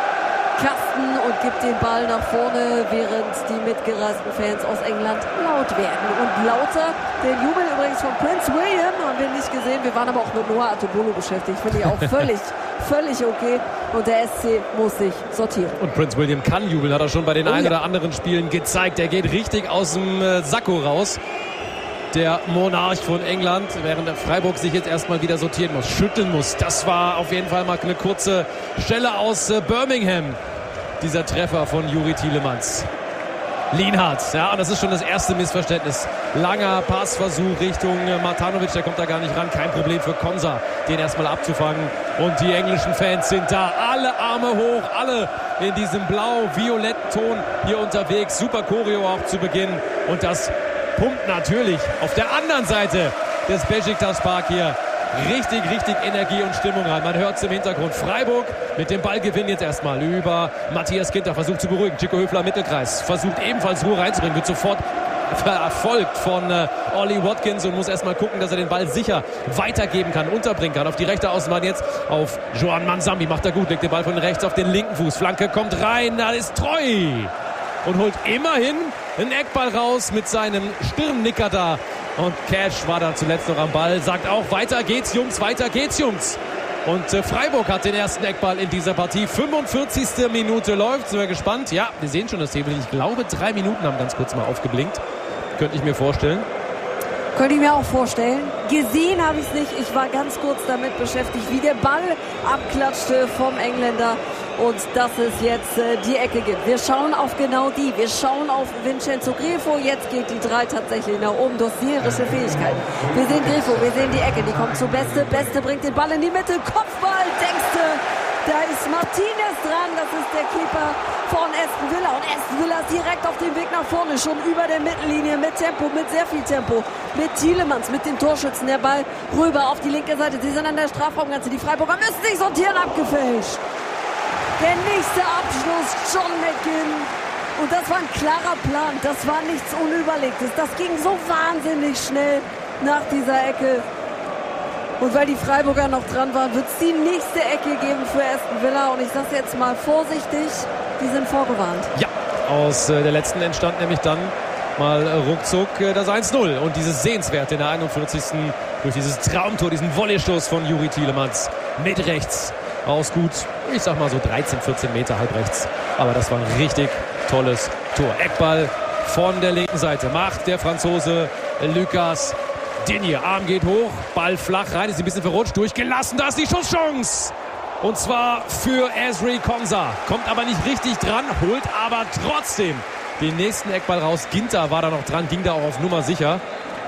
Kasten und gibt den Ball nach vorne, während die mitgereisten Fans aus England laut werden. Und lauter, den Jubel übrigens von Prince William haben wir nicht gesehen. Wir waren aber auch mit Noah Atubolo beschäftigt. Finde ich auch völlig, völlig okay. Und der S C muss sich sortieren. Und Prince William kann jubeln, hat er schon bei den oh, ein oder ja. anderen Spielen gezeigt. Er geht richtig aus dem äh, Sakko raus. Der Monarch von England, während der Freiburg sich jetzt erstmal wieder sortieren muss, schütteln muss. Das war auf jeden Fall mal eine kurze Stelle aus äh, Birmingham. Dieser Treffer von Youri Tielemans. Lienhardt, ja, und das ist schon das erste Missverständnis. Langer Passversuch Richtung äh, Matanovic, der kommt da gar nicht ran. Kein Problem für Konsa, den erstmal abzufangen. Und die englischen Fans sind da. Alle Arme hoch, alle in diesem blau-violetten Ton hier unterwegs. Super Choreo auch zu Beginn. Und das pumpt natürlich auf der anderen Seite des Beşiktaş Park hier richtig, richtig Energie und Stimmung rein. Man hört es im Hintergrund. Freiburg mit dem Ballgewinn jetzt erstmal über Matthias Ginter. Versucht zu beruhigen. Chico Höfler Mittelkreis. Versucht ebenfalls Ruhe reinzubringen. Wird sofort verfolgt von äh, Ollie Watkins und muss erstmal gucken, dass er den Ball sicher weitergeben kann, unterbringen kann. Auf die rechte Außenbahn jetzt auf Joan Mansambi. Macht er gut. Legt den Ball von rechts auf den linken Fuß. Flanke kommt rein. Da ist Treu. Und holt immerhin einen Eckball raus mit seinem Stirnnicker da. Und Cash war da zuletzt noch am Ball. Sagt auch, weiter geht's, Jungs, weiter geht's, Jungs. Und äh, Freiburg hat den ersten Eckball in dieser Partie. fünfundvierzigste Minute läuft. Sind wir gespannt. Ja, wir sehen schon das Table. Ich glaube, drei Minuten haben ganz kurz mal aufgeblinkt. Könnte ich mir vorstellen. Könnte ich mir auch vorstellen. Gesehen habe ich es nicht. Ich war ganz kurz damit beschäftigt, wie der Ball abklatschte vom Engländer. Und dass es jetzt äh, die Ecke gibt. Wir schauen auf genau die. Wir schauen auf Vincenzo Grifo. Jetzt geht die drei tatsächlich nach oben. Dossierische Fähigkeit. Wir sehen Grifo, wir sehen die Ecke. Die kommt zu Beste. Beste bringt den Ball in die Mitte. Kopfball, denkst du. Da ist Martinez dran. Das ist der Keeper von Aston Villa. Und Aston Villa ist direkt auf dem Weg nach vorne. Schon über der Mittellinie mit Tempo, mit sehr viel Tempo. Mit Tielemans, mit dem Torschützen. Der Ball rüber auf die linke Seite. Sie sind an der Strafraumgrenze. Die Freiburger müssen sich sortieren. Abgefälscht. Der nächste Abschluss, John McGinn. Und das war ein klarer Plan. Das war nichts Unüberlegtes. Das ging so wahnsinnig schnell nach dieser Ecke. Und weil die Freiburger noch dran waren, wird es die nächste Ecke geben für Aston Villa. Und ich sage jetzt mal vorsichtig, die sind vorgewarnt. Ja, aus äh, der letzten entstand nämlich dann mal äh, ruckzuck äh, das eins null. Und dieses Sehenswerte in der einundvierzigsten durch dieses Traumtor, diesen Volleystoß von Youri Tielemans mit rechts. Aus gut, ich sag mal so dreizehn, vierzehn Meter halb rechts. Aber das war ein richtig tolles Tor. Eckball von der linken Seite. Macht der Franzose Lucas Digne. Arm geht hoch, Ball flach rein, ist ein bisschen verrutscht, durchgelassen. Da ist die Schusschance. Und zwar für Ezri Konsa. Kommt aber nicht richtig dran, holt aber trotzdem den nächsten Eckball raus. Ginter war da noch dran, ging da auch auf Nummer sicher.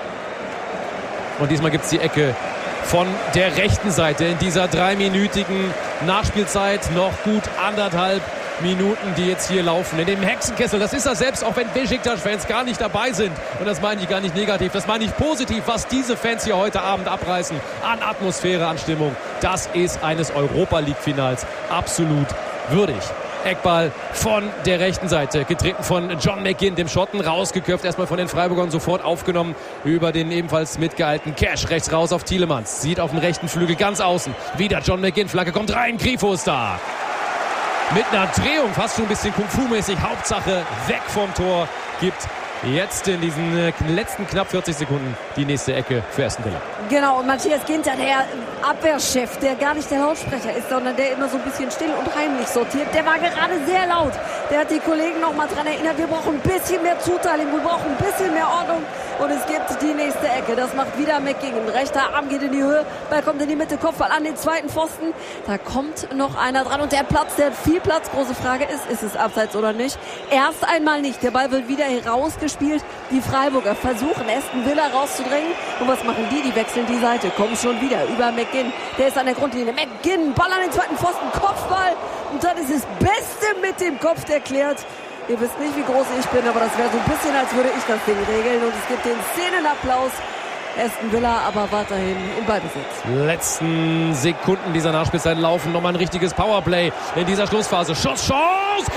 Und diesmal gibt es die Ecke von der rechten Seite in dieser dreiminütigen Nachspielzeit. Noch gut anderthalb Minuten, die jetzt hier laufen. In dem Hexenkessel, das ist er selbst, auch wenn Beşiktaş-Fans gar nicht dabei sind. Und das meine ich gar nicht negativ, das meine ich positiv, was diese Fans hier heute Abend abreißen. An Atmosphäre, an Stimmung. Das ist eines Europa-League-Finals absolut würdig. Eckball von der rechten Seite, getreten von John McGinn, dem Schotten, rausgeköpft, erstmal von den Freiburgern, sofort aufgenommen über den ebenfalls mitgehaltenen Cash, rechts raus auf Tielemans, sieht auf dem rechten Flügel ganz außen, wieder John McGinn, Flanke kommt rein, Grifo ist da. Mit einer Drehung, fast schon ein bisschen Kung-Fu-mäßig, Hauptsache weg vom Tor, gibt jetzt in diesen letzten knapp vierzig Sekunden die nächste Ecke für Aston Villa. Genau, und Matthias Ginter, der Abwehrchef, der gar nicht der Lautsprecher ist, sondern der immer so ein bisschen still und heimlich sortiert, der war gerade sehr laut. Der hat die Kollegen noch mal dran erinnert, wir brauchen ein bisschen mehr Zuteilung, wir brauchen ein bisschen mehr Ordnung. Und es gibt die nächste Ecke. Das macht wieder McGinn. Rechter Arm geht in die Höhe, Ball kommt in die Mitte, Kopfball an den zweiten Pfosten. Da kommt noch einer dran und der Platz, der hat viel Platz. Große Frage ist, ist es abseits oder nicht? Erst einmal nicht. Der Ball wird wieder herausgespielt. gespielt. Die Freiburger versuchen, Aston Villa rauszudrängen. Und was machen die? Die wechseln die Seite. Kommen schon wieder über McGinn. Der ist an der Grundlinie. McGinn, Ball an den zweiten Pfosten, Kopfball. Und dann ist es Beste mit dem Kopf, der klärt. Ihr wisst nicht, wie groß ich bin, aber das wäre so ein bisschen, als würde ich das Ding regeln. Und es gibt den Szenenapplaus. Aston Villa aber weiterhin im Ballbesitz. Letzten Sekunden dieser Nachspielzeit laufen. Nochmal ein richtiges Powerplay in dieser Schlussphase. Schuss, Chance,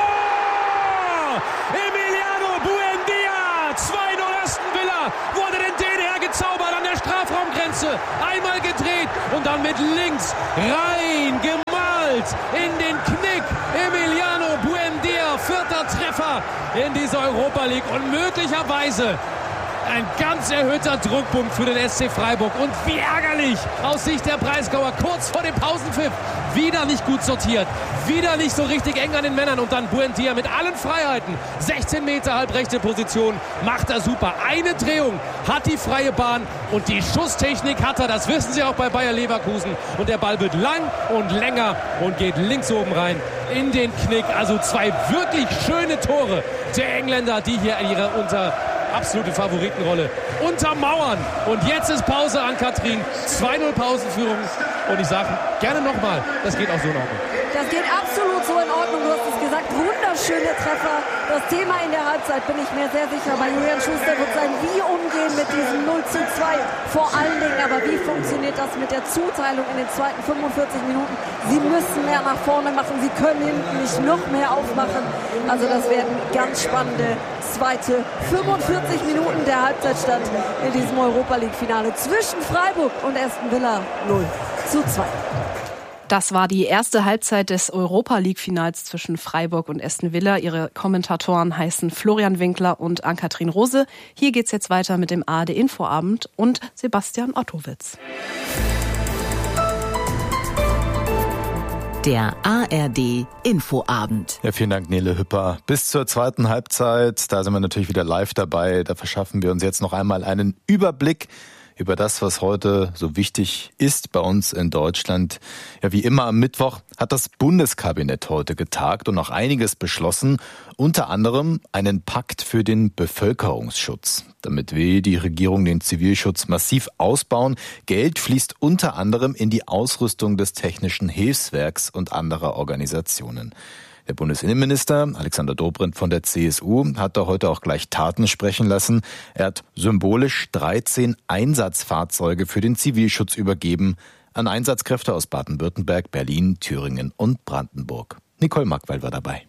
Tor! Emiliano Buendia, zwei null Aston Villa. Wo hat er denn den hergezaubert an der Strafraumgrenze? Einmal gedreht und dann mit links rein gemalt in den Knick. Emiliano Buendia, vierter Treffer in dieser Europa League und möglicherweise ein ganz erhöhter Druckpunkt für den S C Freiburg. Und wie ärgerlich aus Sicht der Breisgauer. Kurz vor dem Pausenpfiff. Wieder nicht gut sortiert. Wieder nicht so richtig eng an den Männern. Und dann Buendia mit allen Freiheiten. sechzehn Meter halbrechte Position. Macht er super. Eine Drehung. Hat die freie Bahn. Und die Schusstechnik hat er. Das wissen sie auch bei Bayer Leverkusen. Und der Ball wird lang und länger und geht links oben rein in den Knick. Also zwei wirklich schöne Tore der Engländer, die hier ihre unter absolute Favoritenrolle untermauern. Und jetzt ist Pause an Katrin. zwei null Pausenführung. Und ich sage gerne nochmal, das geht auch so in Ordnung. Das geht absolut so in Ordnung. Du hast es gesagt, wunderschöne Treffer. Das Thema in der Halbzeit, bin ich mir sehr sicher, bei Julian Schuster wird sein, wie umgehen mit diesem null zu zwei. Vor allen Dingen aber, wie funktioniert das mit der Zuteilung in den zweiten fünfundvierzig Minuten? Sie müssen mehr nach vorne machen, sie können hinten nicht noch mehr aufmachen. Also das werden ganz spannende zweite fünfundvierzig Minuten der Halbzeitstand in diesem Europa-League-Finale zwischen Freiburg und Aston Villa null zu zwei. Das war die erste Halbzeit des Europa-League-Finals zwischen Freiburg und Aston Villa. Ihre Kommentatoren heißen Florian Winkler und Ann-Kathrin Rose. Hier geht's jetzt weiter mit dem A R D-Infoabend und Sebastian Ottowitz. Der A R D-Infoabend. Ja, vielen Dank, Nele Hüpper. Bis zur zweiten Halbzeit, da sind wir natürlich wieder live dabei. Da verschaffen wir uns jetzt noch einmal einen Überblick über das, was heute so wichtig ist bei uns in Deutschland. Ja, wie immer am Mittwoch hat das Bundeskabinett heute getagt und noch einiges beschlossen. Unter anderem einen Pakt für den Bevölkerungsschutz. Damit will die Regierung den Zivilschutz massiv ausbauen. Geld fließt unter anderem in die Ausrüstung des Technischen Hilfswerks und anderer Organisationen. Der Bundesinnenminister Alexander Dobrindt von der C S U hat da heute auch gleich Taten sprechen lassen. Er hat symbolisch dreizehn Einsatzfahrzeuge für den Zivilschutz übergeben an Einsatzkräfte aus Baden-Württemberg, Berlin, Thüringen und Brandenburg. Nicole Markwald war dabei.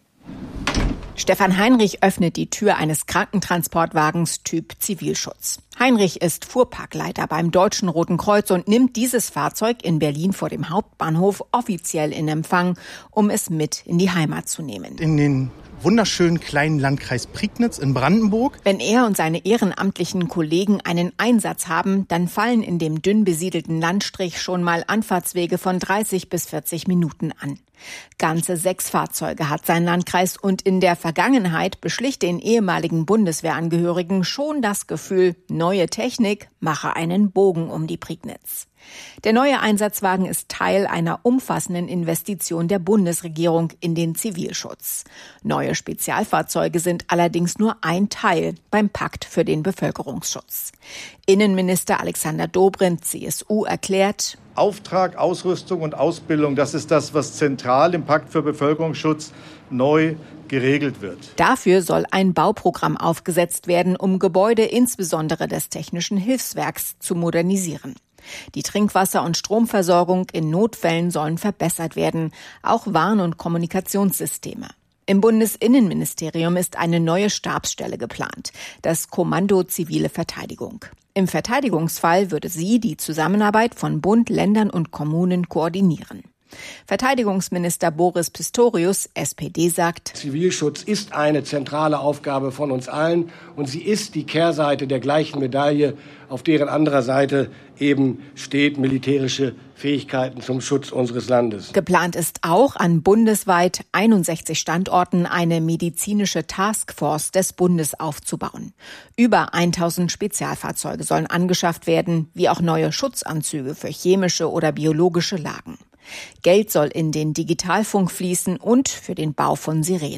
Stefan Heinrich öffnet die Tür eines Krankentransportwagens Typ Zivilschutz. Heinrich ist Fuhrparkleiter beim Deutschen Roten Kreuz und nimmt dieses Fahrzeug in Berlin vor dem Hauptbahnhof offiziell in Empfang, um es mit in die Heimat zu nehmen. In den wunderschönen kleinen Landkreis Prignitz in Brandenburg. Wenn er und seine ehrenamtlichen Kollegen einen Einsatz haben, dann fallen in dem dünn besiedelten Landstrich schon mal Anfahrtswege von dreißig bis vierzig Minuten an. Ganze sechs Fahrzeuge hat sein Landkreis und in der Vergangenheit beschlich den ehemaligen Bundeswehrangehörigen schon das Gefühl, neue Technik mache einen Bogen um die Prignitz. Der neue Einsatzwagen ist Teil einer umfassenden Investition der Bundesregierung in den Zivilschutz. Neue Spezialfahrzeuge sind allerdings nur ein Teil beim Pakt für den Bevölkerungsschutz. Innenminister Alexander Dobrindt, C S U, erklärt: Auftrag, Ausrüstung und Ausbildung, das ist das, was zentral im Pakt für Bevölkerungsschutz neu geregelt wird. Dafür soll ein Bauprogramm aufgesetzt werden, um Gebäude insbesondere des Technischen Hilfswerks zu modernisieren. Die Trinkwasser- und Stromversorgung in Notfällen sollen verbessert werden, auch Warn- und Kommunikationssysteme. Im Bundesinnenministerium ist eine neue Stabsstelle geplant, das Kommando Zivile Verteidigung. Im Verteidigungsfall würde sie die Zusammenarbeit von Bund, Ländern und Kommunen koordinieren. Verteidigungsminister Boris Pistorius, S P D, sagt: Zivilschutz ist eine zentrale Aufgabe von uns allen und sie ist die Kehrseite der gleichen Medaille, auf deren anderer Seite eben steht militärische Fähigkeiten zum Schutz unseres Landes. Geplant ist auch, an bundesweit einundsechzig Standorten eine medizinische Taskforce des Bundes aufzubauen. Über tausend Spezialfahrzeuge sollen angeschafft werden, wie auch neue Schutzanzüge für chemische oder biologische Lagen. Geld soll in den Digitalfunk fließen und für den Bau von Sirenen.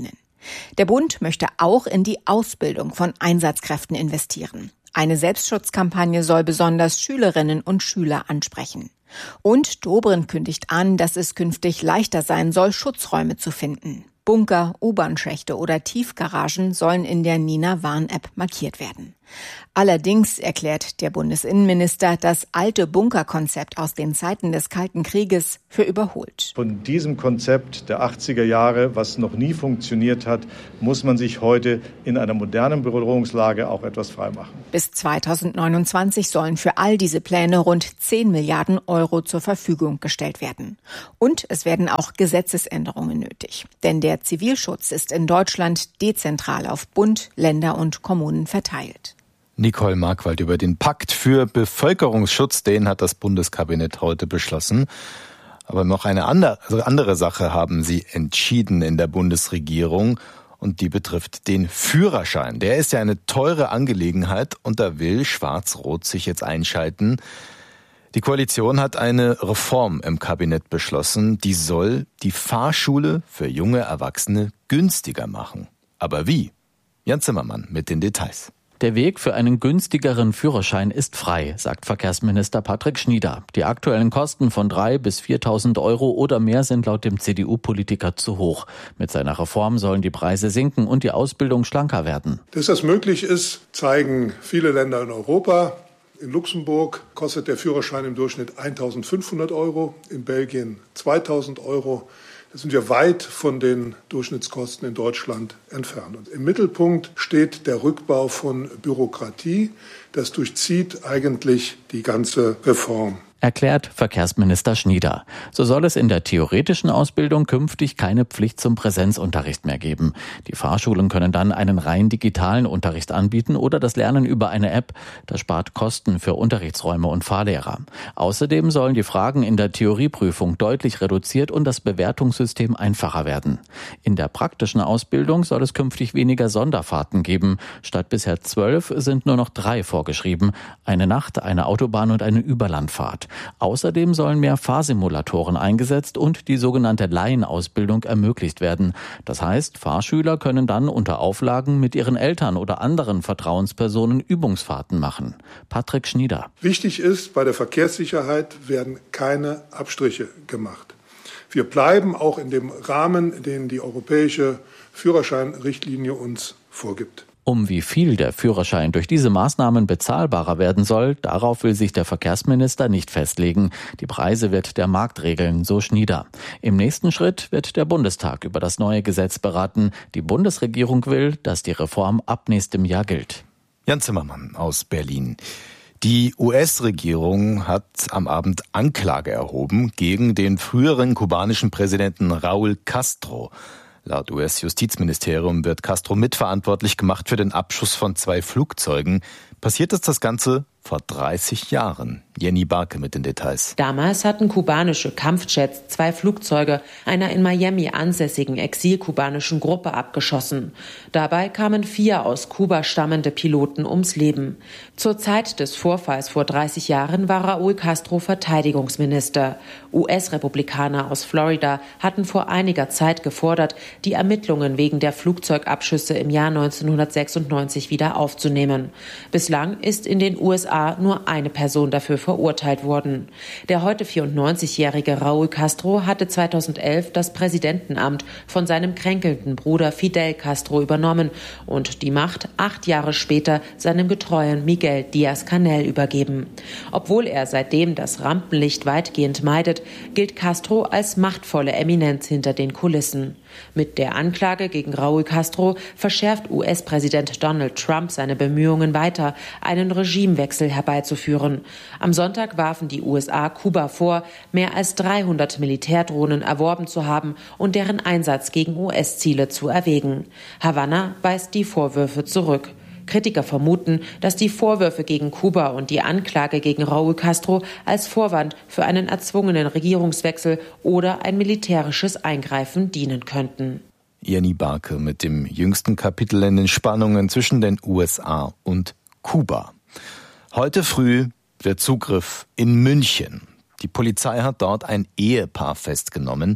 Der Bund möchte auch in die Ausbildung von Einsatzkräften investieren. Eine Selbstschutzkampagne soll besonders Schülerinnen und Schüler ansprechen. Und Dobrindt kündigt an, dass es künftig leichter sein soll, Schutzräume zu finden. Bunker, U-Bahn-Schächte oder Tiefgaragen sollen in der Nina-Warn-App markiert werden. Allerdings erklärt der Bundesinnenminister das alte Bunkerkonzept aus den Zeiten des Kalten Krieges für überholt. Von diesem Konzept der achtziger Jahre, was noch nie funktioniert hat, muss man sich heute in einer modernen Bedrohungslage auch etwas freimachen. Bis zweitausendneunundzwanzig sollen für all diese Pläne rund zehn Milliarden Euro zur Verfügung gestellt werden. Und es werden auch Gesetzesänderungen nötig. Denn der Zivilschutz ist in Deutschland dezentral auf Bund, Länder und Kommunen verteilt. Nicole Markwald über den Pakt für Bevölkerungsschutz, den hat das Bundeskabinett heute beschlossen. Aber noch eine andere, also andere Sache haben sie entschieden in der Bundesregierung und die betrifft den Führerschein. Der ist ja eine teure Angelegenheit und da will Schwarz-Rot sich jetzt einschalten. Die Koalition hat eine Reform im Kabinett beschlossen, die soll die Fahrschule für junge Erwachsene günstiger machen. Aber wie? Jan Zimmermann mit den Details. Der Weg für einen günstigeren Führerschein ist frei, sagt Verkehrsminister Patrick Schnieder. Die aktuellen Kosten von dreitausend bis viertausend Euro oder mehr sind laut dem C D U-Politiker zu hoch. Mit seiner Reform sollen die Preise sinken und die Ausbildung schlanker werden. Dass das möglich ist, zeigen viele Länder in Europa. In Luxemburg kostet der Führerschein im Durchschnitt eintausendfünfhundert Euro, in Belgien zweitausend Euro. Da sind wir weit von den Durchschnittskosten in Deutschland entfernt. Und im Mittelpunkt steht der Rückbau von Bürokratie. Das durchzieht eigentlich die ganze Reform. Erklärt Verkehrsminister Schnieder. So soll es in der theoretischen Ausbildung künftig keine Pflicht zum Präsenzunterricht mehr geben. Die Fahrschulen können dann einen rein digitalen Unterricht anbieten oder das Lernen über eine App. Das spart Kosten für Unterrichtsräume und Fahrlehrer. Außerdem sollen die Fragen in der Theorieprüfung deutlich reduziert und das Bewertungssystem einfacher werden. In der praktischen Ausbildung soll es künftig weniger Sonderfahrten geben. Statt bisher zwölf sind nur noch drei vorgeschrieben. Eine Nacht, eine Autobahn und eine Überlandfahrt. Außerdem sollen mehr Fahrsimulatoren eingesetzt und die sogenannte Laienausbildung ermöglicht werden. Das heißt, Fahrschüler können dann unter Auflagen mit ihren Eltern oder anderen Vertrauenspersonen Übungsfahrten machen. Patrick Schnieder. Wichtig ist, bei der Verkehrssicherheit werden keine Abstriche gemacht. Wir bleiben auch in dem Rahmen, den die europäische Führerscheinrichtlinie uns vorgibt. Um wie viel der Führerschein durch diese Maßnahmen bezahlbarer werden soll, darauf will sich der Verkehrsminister nicht festlegen. Die Preise wird der Markt regeln, so Schnieder. Im nächsten Schritt wird der Bundestag über das neue Gesetz beraten. Die Bundesregierung will, dass die Reform ab nächstem Jahr gilt. Jan Zimmermann aus Berlin. Die U S-Regierung hat am Abend Anklage erhoben gegen den früheren kubanischen Präsidenten Raúl Castro. Laut U S-Justizministerium wird Castro mitverantwortlich gemacht für den Abschuss von zwei Flugzeugen. Passiert ist das Ganze vor dreißig Jahren. Jenny Barke mit den Details. Damals hatten kubanische Kampfjets zwei Flugzeuge einer in Miami ansässigen exilkubanischen Gruppe abgeschossen. Dabei kamen vier aus Kuba stammende Piloten ums Leben. Zur Zeit des Vorfalls vor dreißig Jahren war Raúl Castro Verteidigungsminister. U S-Republikaner aus Florida hatten vor einiger Zeit gefordert, die Ermittlungen wegen der Flugzeugabschüsse im Jahr neunzehnhundertsechsundneunzig wieder aufzunehmen. Bislang ist in den U S A nur eine Person dafür verurteilt worden. Der heute vierundneunzigjährige Raúl Castro hatte zweitausendelf das Präsidentenamt von seinem kränkelnden Bruder Fidel Castro übernommen und die Macht acht Jahre später seinem getreuen Miguel Díaz-Canel übergeben. Obwohl er seitdem das Rampenlicht weitgehend meidet, gilt Castro als machtvolle Eminenz hinter den Kulissen. Mit der Anklage gegen Raúl Castro verschärft U S-Präsident Donald Trump seine Bemühungen weiter, einen Regimewechsel herbeizuführen. Am Sonntag warfen die U S A Kuba vor, mehr als dreihundert Militärdrohnen erworben zu haben und deren Einsatz gegen U S-Ziele zu erwägen. Havanna weist die Vorwürfe zurück. Kritiker vermuten, dass die Vorwürfe gegen Kuba und die Anklage gegen Raúl Castro als Vorwand für einen erzwungenen Regierungswechsel oder ein militärisches Eingreifen dienen könnten. Jenny Barke mit dem jüngsten Kapitel in den Spannungen zwischen den U S A und Kuba. Heute früh der Zugriff in München. Die Polizei hat dort ein Ehepaar festgenommen.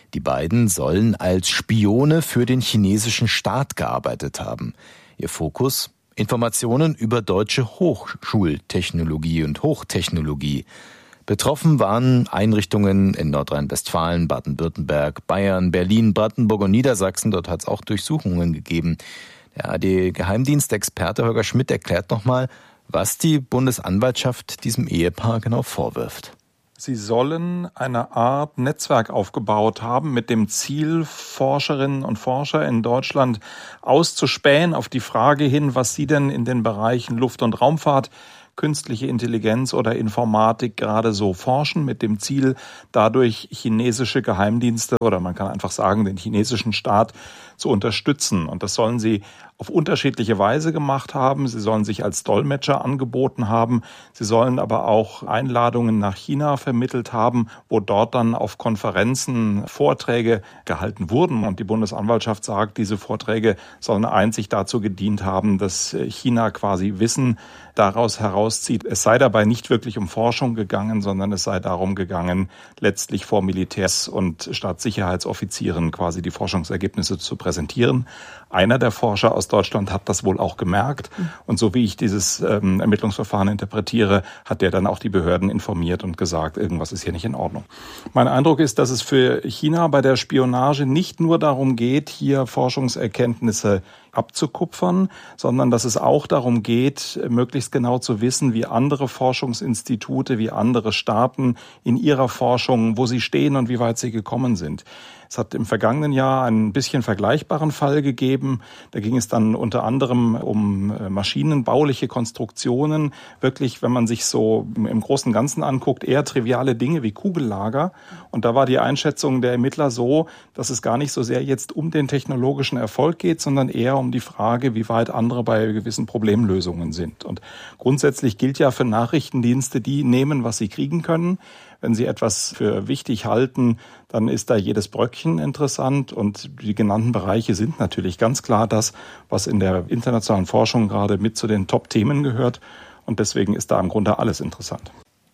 Die beiden sollen als Spione für den chinesischen Staat gearbeitet haben. Ihr Fokus? Informationen über deutsche Hochschultechnologie und Hochtechnologie. Betroffen waren Einrichtungen in Nordrhein-Westfalen, Baden-Württemberg, Bayern, Berlin, Brandenburg und Niedersachsen. Dort hat es auch Durchsuchungen gegeben. Der A R D-Geheimdienstexperte Holger Schmidt erklärt nochmal, was die Bundesanwaltschaft diesem Ehepaar genau vorwirft. Sie sollen eine Art Netzwerk aufgebaut haben mit dem Ziel, Forscherinnen und Forscher in Deutschland auszuspähen auf die Frage hin, was sie denn in den Bereichen Luft- und Raumfahrt, künstliche Intelligenz oder Informatik gerade so forschen, mit dem Ziel, dadurch chinesische Geheimdienste oder man kann einfach sagen, den chinesischen Staat zu unterstützen. Und das sollen sie auf unterschiedliche Weise gemacht haben. Sie sollen sich als Dolmetscher angeboten haben. Sie sollen aber auch Einladungen nach China vermittelt haben, wo dort dann auf Konferenzen Vorträge gehalten wurden. Und die Bundesanwaltschaft sagt, diese Vorträge sollen einzig dazu gedient haben, dass China quasi Wissen daraus herauszieht. Es sei dabei nicht wirklich um Forschung gegangen, sondern es sei darum gegangen, letztlich vor Militärs und Staatssicherheitsoffizieren quasi die Forschungsergebnisse zu präsentieren. Einer der Forscher aus Deutschland hat das wohl auch gemerkt. Und so wie ich dieses ähm, Ermittlungsverfahren interpretiere, hat der dann auch die Behörden informiert und gesagt, irgendwas ist hier nicht in Ordnung. Mein Eindruck ist, dass es für China bei der Spionage nicht nur darum geht, hier Forschungserkenntnisse abzukupfern, sondern dass es auch darum geht, möglichst genau zu wissen, wie andere Forschungsinstitute, wie andere Staaten in ihrer Forschung, wo sie stehen und wie weit sie gekommen sind. Es hat im vergangenen Jahr einen bisschen vergleichbaren Fall gegeben. Da ging es dann unter anderem um maschinenbauliche Konstruktionen. Wirklich, wenn man sich so im Großen und Ganzen anguckt, eher triviale Dinge wie Kugellager. Und da war die Einschätzung der Ermittler so, dass es gar nicht so sehr jetzt um den technologischen Erfolg geht, sondern eher um die Frage, wie weit andere bei gewissen Problemlösungen sind. Und grundsätzlich gilt ja für Nachrichtendienste, die nehmen, was sie kriegen können. Wenn Sie etwas für wichtig halten, dann ist da jedes Bröckchen interessant. Und die genannten Bereiche sind natürlich ganz klar das, was in der internationalen Forschung gerade mit zu den Top-Themen gehört. Und deswegen ist da im Grunde alles interessant.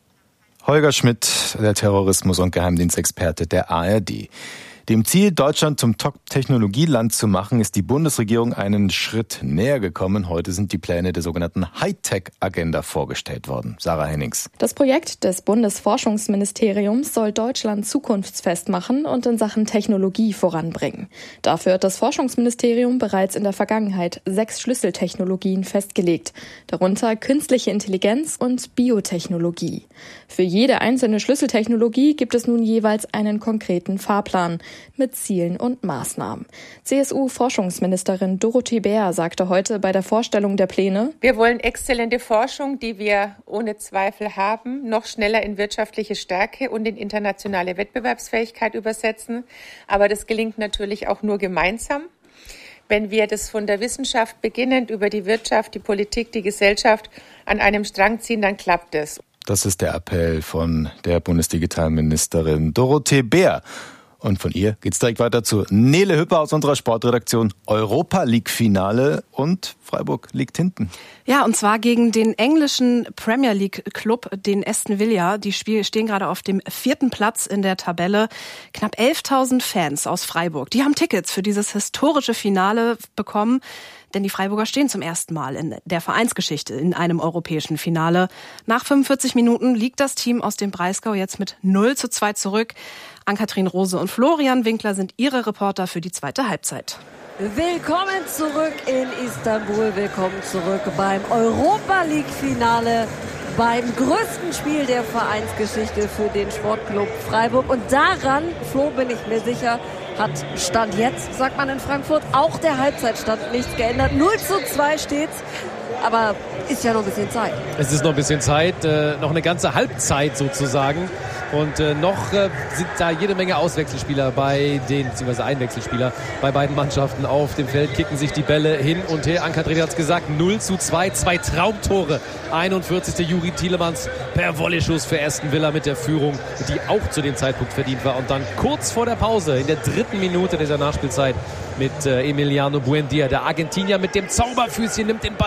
Holger Schmidt, der Terrorismus- und Geheimdienstexperte der A R D. Dem Ziel, Deutschland zum Top-Technologieland zu machen, ist die Bundesregierung einen Schritt näher gekommen. Heute sind die Pläne der sogenannten Hightech-Agenda vorgestellt worden. Sarah Hennings. Das Projekt des Bundesforschungsministeriums soll Deutschland zukunftsfest machen und in Sachen Technologie voranbringen. Dafür hat das Forschungsministerium bereits in der Vergangenheit sechs Schlüsseltechnologien festgelegt, darunter künstliche Intelligenz und Biotechnologie. Für jede einzelne Schlüsseltechnologie gibt es nun jeweils einen konkreten Fahrplan mit Zielen und Maßnahmen. C S U-Forschungsministerin Dorothee Bär sagte heute bei der Vorstellung der Pläne: Wir wollen exzellente Forschung, die wir ohne Zweifel haben, noch schneller in wirtschaftliche Stärke und in internationale Wettbewerbsfähigkeit übersetzen. Aber das gelingt natürlich auch nur gemeinsam. Wenn wir das von der Wissenschaft beginnend über die Wirtschaft, die Politik, die Gesellschaft an einem Strang ziehen, dann klappt es. Das ist der Appell von der Bundesdigitalministerin Dorothee Bär. Und von ihr geht's direkt weiter zu Nele Hüpper aus unserer Sportredaktion. Europa-League-Finale und Freiburg liegt hinten. Ja, und zwar gegen den englischen Premier League-Club, den Aston Villa. Die stehen gerade auf dem vierten Platz in der Tabelle. Knapp elftausend Fans aus Freiburg, die haben Tickets für dieses historische Finale bekommen. Denn die Freiburger stehen zum ersten Mal in der Vereinsgeschichte in einem europäischen Finale. Nach fünfundvierzig Minuten liegt das Team aus dem Breisgau jetzt mit null zu zwei zurück. Ann-Kathrin Rose und Florian Winkler sind ihre Reporter für die zweite Halbzeit. Willkommen zurück in Istanbul. Willkommen zurück beim Europa-League-Finale. Beim größten Spiel der Vereinsgeschichte für den Sportclub Freiburg. Und daran, Flo, bin ich mir sicher, hat Stand jetzt, sagt man in Frankfurt, auch der Halbzeitstand nichts geändert. null zu zwei steht's. Aber ist ja noch ein bisschen Zeit. Es ist noch ein bisschen Zeit, äh, noch eine ganze Halbzeit sozusagen. Und äh, noch äh, sind da jede Menge Auswechselspieler bei den, beziehungsweise Einwechselspieler bei beiden Mannschaften auf dem Feld, kicken sich die Bälle hin und her. Ann-Kathrin hat es gesagt, null zu zwei, zwei Traumtore. einundvierzigste Juri Tielemans per Volley-Schuss für Aston Villa mit der Führung, die auch zu dem Zeitpunkt verdient war. Und dann kurz vor der Pause, in der dritten Minute dieser Nachspielzeit, mit äh, Emiliano Buendia, der Argentinier mit dem Zauberfüßchen, nimmt den Ball super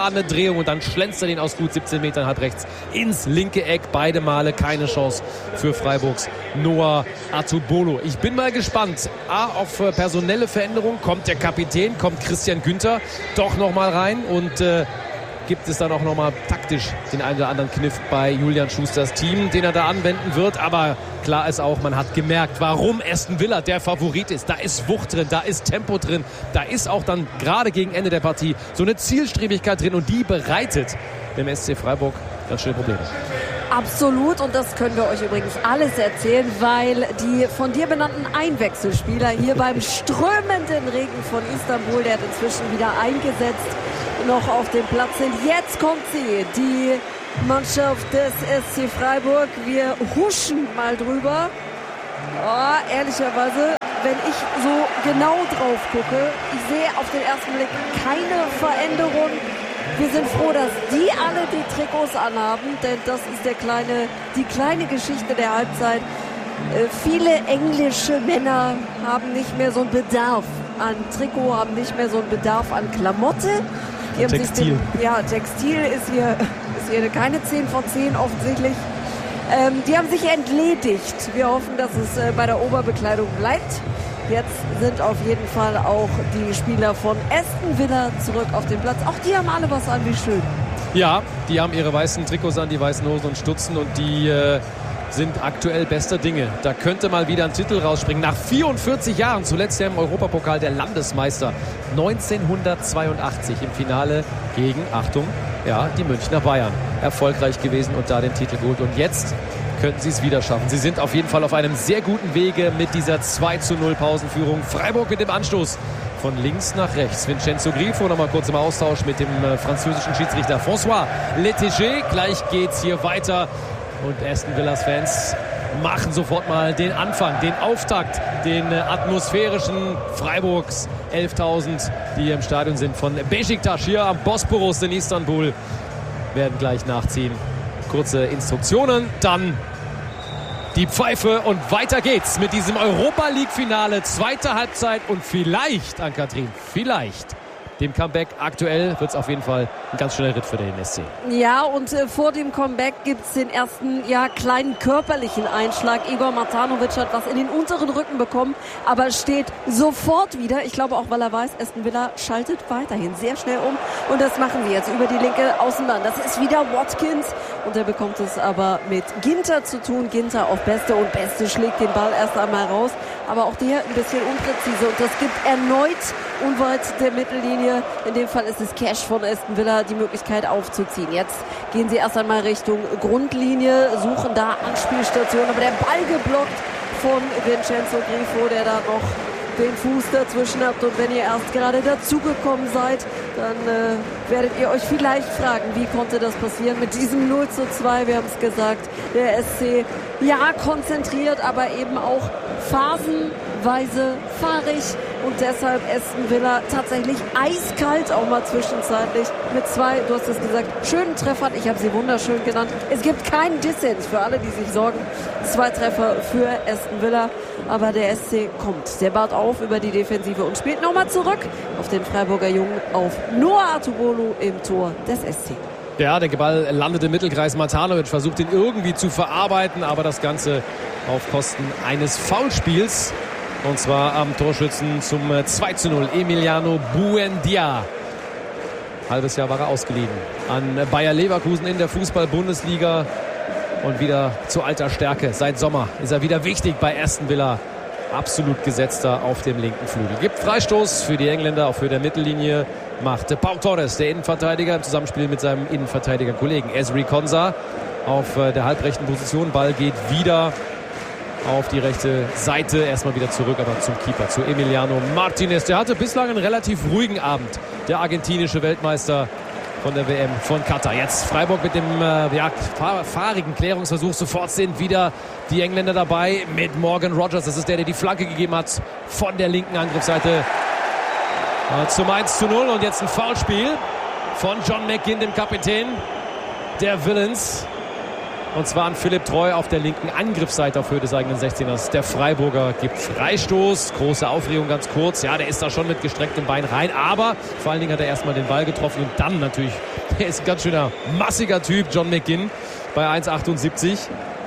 abgefahrene Drehung und dann schlänzt er den aus gut siebzehn Metern halb rechts ins linke Eck. Beide Male keine Chance für Freiburgs Noah Atubolo. Ich bin mal gespannt. A, auf personelle Veränderungen. Kommt der Kapitän, kommt Christian Günther doch nochmal rein und äh, gibt es dann auch nochmal taktisch den einen oder anderen Kniff bei Julian Schusters Team, den er da anwenden wird. Aber klar ist auch, man hat gemerkt, warum Aston Villa der Favorit ist. Da ist Wucht drin, da ist Tempo drin. Da ist auch dann gerade gegen Ende der Partie so eine Zielstrebigkeit drin. Und die bereitet dem S C Freiburg ganz schöne Probleme. Absolut, und das können wir euch übrigens alles erzählen, weil die von dir benannten Einwechselspieler hier beim strömenden Regen von Istanbul, der hat inzwischen wieder eingesetzt, noch auf dem Platz sind. Jetzt kommt sie, die Mannschaft des S C Freiburg. Wir huschen mal drüber. Oh, ehrlicherweise, wenn ich so genau drauf gucke, ich sehe auf den ersten Blick keine Veränderung. Wir sind froh, dass die alle die Trikots anhaben, denn das ist der kleine, die kleine Geschichte der Halbzeit. Äh, viele englische Männer haben nicht mehr so einen Bedarf an Trikot, haben nicht mehr so einen Bedarf an Klamotte. Die haben Textil. Sich den, ja, Textil ist hier, ist hier keine zehn von zehn offensichtlich. Ähm, die haben sich entledigt. Wir hoffen, dass es äh, bei der Oberbekleidung bleibt. Jetzt sind auf jeden Fall auch die Spieler von Aston Villa zurück auf dem Platz. Auch die haben alle was an, wie schön. Ja, die haben ihre weißen Trikots an, die weißen Hosen und Stutzen und die äh, sind aktuell bester Dinge. Da könnte mal wieder ein Titel rausspringen. Nach vierundvierzig Jahren, zuletzt ja im Europapokal der Landesmeister. neunzehnhundertzweiundachtzig im Finale gegen, Achtung, ja, die Münchner Bayern. Erfolgreich gewesen und da den Titel geholt. Und jetzt könnten sie es wieder schaffen. Sie sind auf jeden Fall auf einem sehr guten Wege mit dieser zwei zu null Pausenführung. Freiburg mit dem Anstoß von links nach rechts. Vincenzo Grifo nochmal kurz im Austausch mit dem äh, französischen Schiedsrichter François Letégé. Gleich geht's hier weiter und Aston Villas Fans machen sofort mal den Anfang, den Auftakt, den äh, atmosphärischen Freiburgs. elftausend, die hier im Stadion sind von Beşiktaş hier am Bosporus in Istanbul, werden gleich nachziehen. Kurze Instruktionen, dann die Pfeife und weiter geht's mit diesem Europa-League-Finale, zweite Halbzeit und vielleicht, Ann-Kathrin, vielleicht dem Comeback. Aktuell wird es auf jeden Fall ein ganz schöner Ritt für den S C. Ja, und äh, vor dem Comeback gibt es den ersten ja, kleinen körperlichen Einschlag. Igor Matanovic hat was in den unteren Rücken bekommen, aber steht sofort wieder. Ich glaube auch, weil er weiß, Aston Villa schaltet weiterhin sehr schnell um. Und das machen sie jetzt über die linke Außenbahn. Das ist wieder Watkins. Und er bekommt es aber mit Ginter zu tun. Ginter auf Beste und Beste schlägt den Ball erst einmal raus. Aber auch der ein bisschen unpräzise. Und das gibt erneut unweit der Mittellinie, in dem Fall ist es Cash von Aston Villa, die Möglichkeit aufzuziehen. Jetzt gehen sie erst einmal Richtung Grundlinie, suchen da Anspielstationen, aber der Ball geblockt von Vincenzo Grifo, der da noch den Fuß dazwischen habt. Und wenn ihr erst gerade dazugekommen seid, dann äh, werdet ihr euch vielleicht fragen, wie konnte das passieren mit diesem null zu zwei, wir haben es gesagt, der S C ja konzentriert, aber eben auch phasenweise fahrig und deshalb Aston Villa tatsächlich eiskalt auch mal zwischenzeitlich mit zwei, du hast es gesagt, schönen Treffern, ich habe sie wunderschön genannt. Es gibt keinen Dissens für alle, die sich sorgen. Zwei Treffer für Aston Villa, aber der S C kommt. Der baut auf über die Defensive und spielt nochmal zurück auf den Freiburger Jungen, auf Noah Atubolo im Tor des S C. Ja, der Ball landet im Mittelkreis. Matanovic versucht ihn irgendwie zu verarbeiten, aber das Ganze auf Kosten eines Foulspiels. Und zwar am Torschützen zum zwei zu null. Emiliano Buendia. Halbes Jahr war er ausgeliehen an Bayer Leverkusen in der Fußball-Bundesliga. Und wieder zu alter Stärke. Seit Sommer ist er wieder wichtig bei Aston Villa. Absolut gesetzter auf dem linken Flügel. Gibt Freistoß für die Engländer, auch für der Mittellinie. Macht Pau Torres, der Innenverteidiger, im Zusammenspiel mit seinem Innenverteidiger-Kollegen Ezri Konsa auf der halbrechten Position. Ball geht wieder auf die rechte Seite. Erstmal wieder zurück, aber zum Keeper, zu Emiliano Martinez. Der hatte bislang einen relativ ruhigen Abend. Der argentinische Weltmeister von der W M von Katar. Jetzt Freiburg mit dem äh, ja, fahr- fahrigen Klärungsversuch. Sofort sind wieder die Engländer dabei mit Morgan Rogers. Das ist der, der die Flanke gegeben hat von der linken Angriffsseite äh, zum eins zu null. Und jetzt ein Foulspiel von John McGinn, dem Kapitän der Villains. Und zwar an Philipp Treu auf der linken Angriffsseite auf Höhe des eigenen sechzehners. Der Freiburger gibt Freistoß. Große Aufregung ganz kurz. Ja, der ist da schon mit gestrecktem Bein rein. Aber vor allen Dingen hat er erstmal den Ball getroffen. Und dann natürlich, der ist ein ganz schöner, massiger Typ, John McGinn bei eins Komma achtundsiebzig.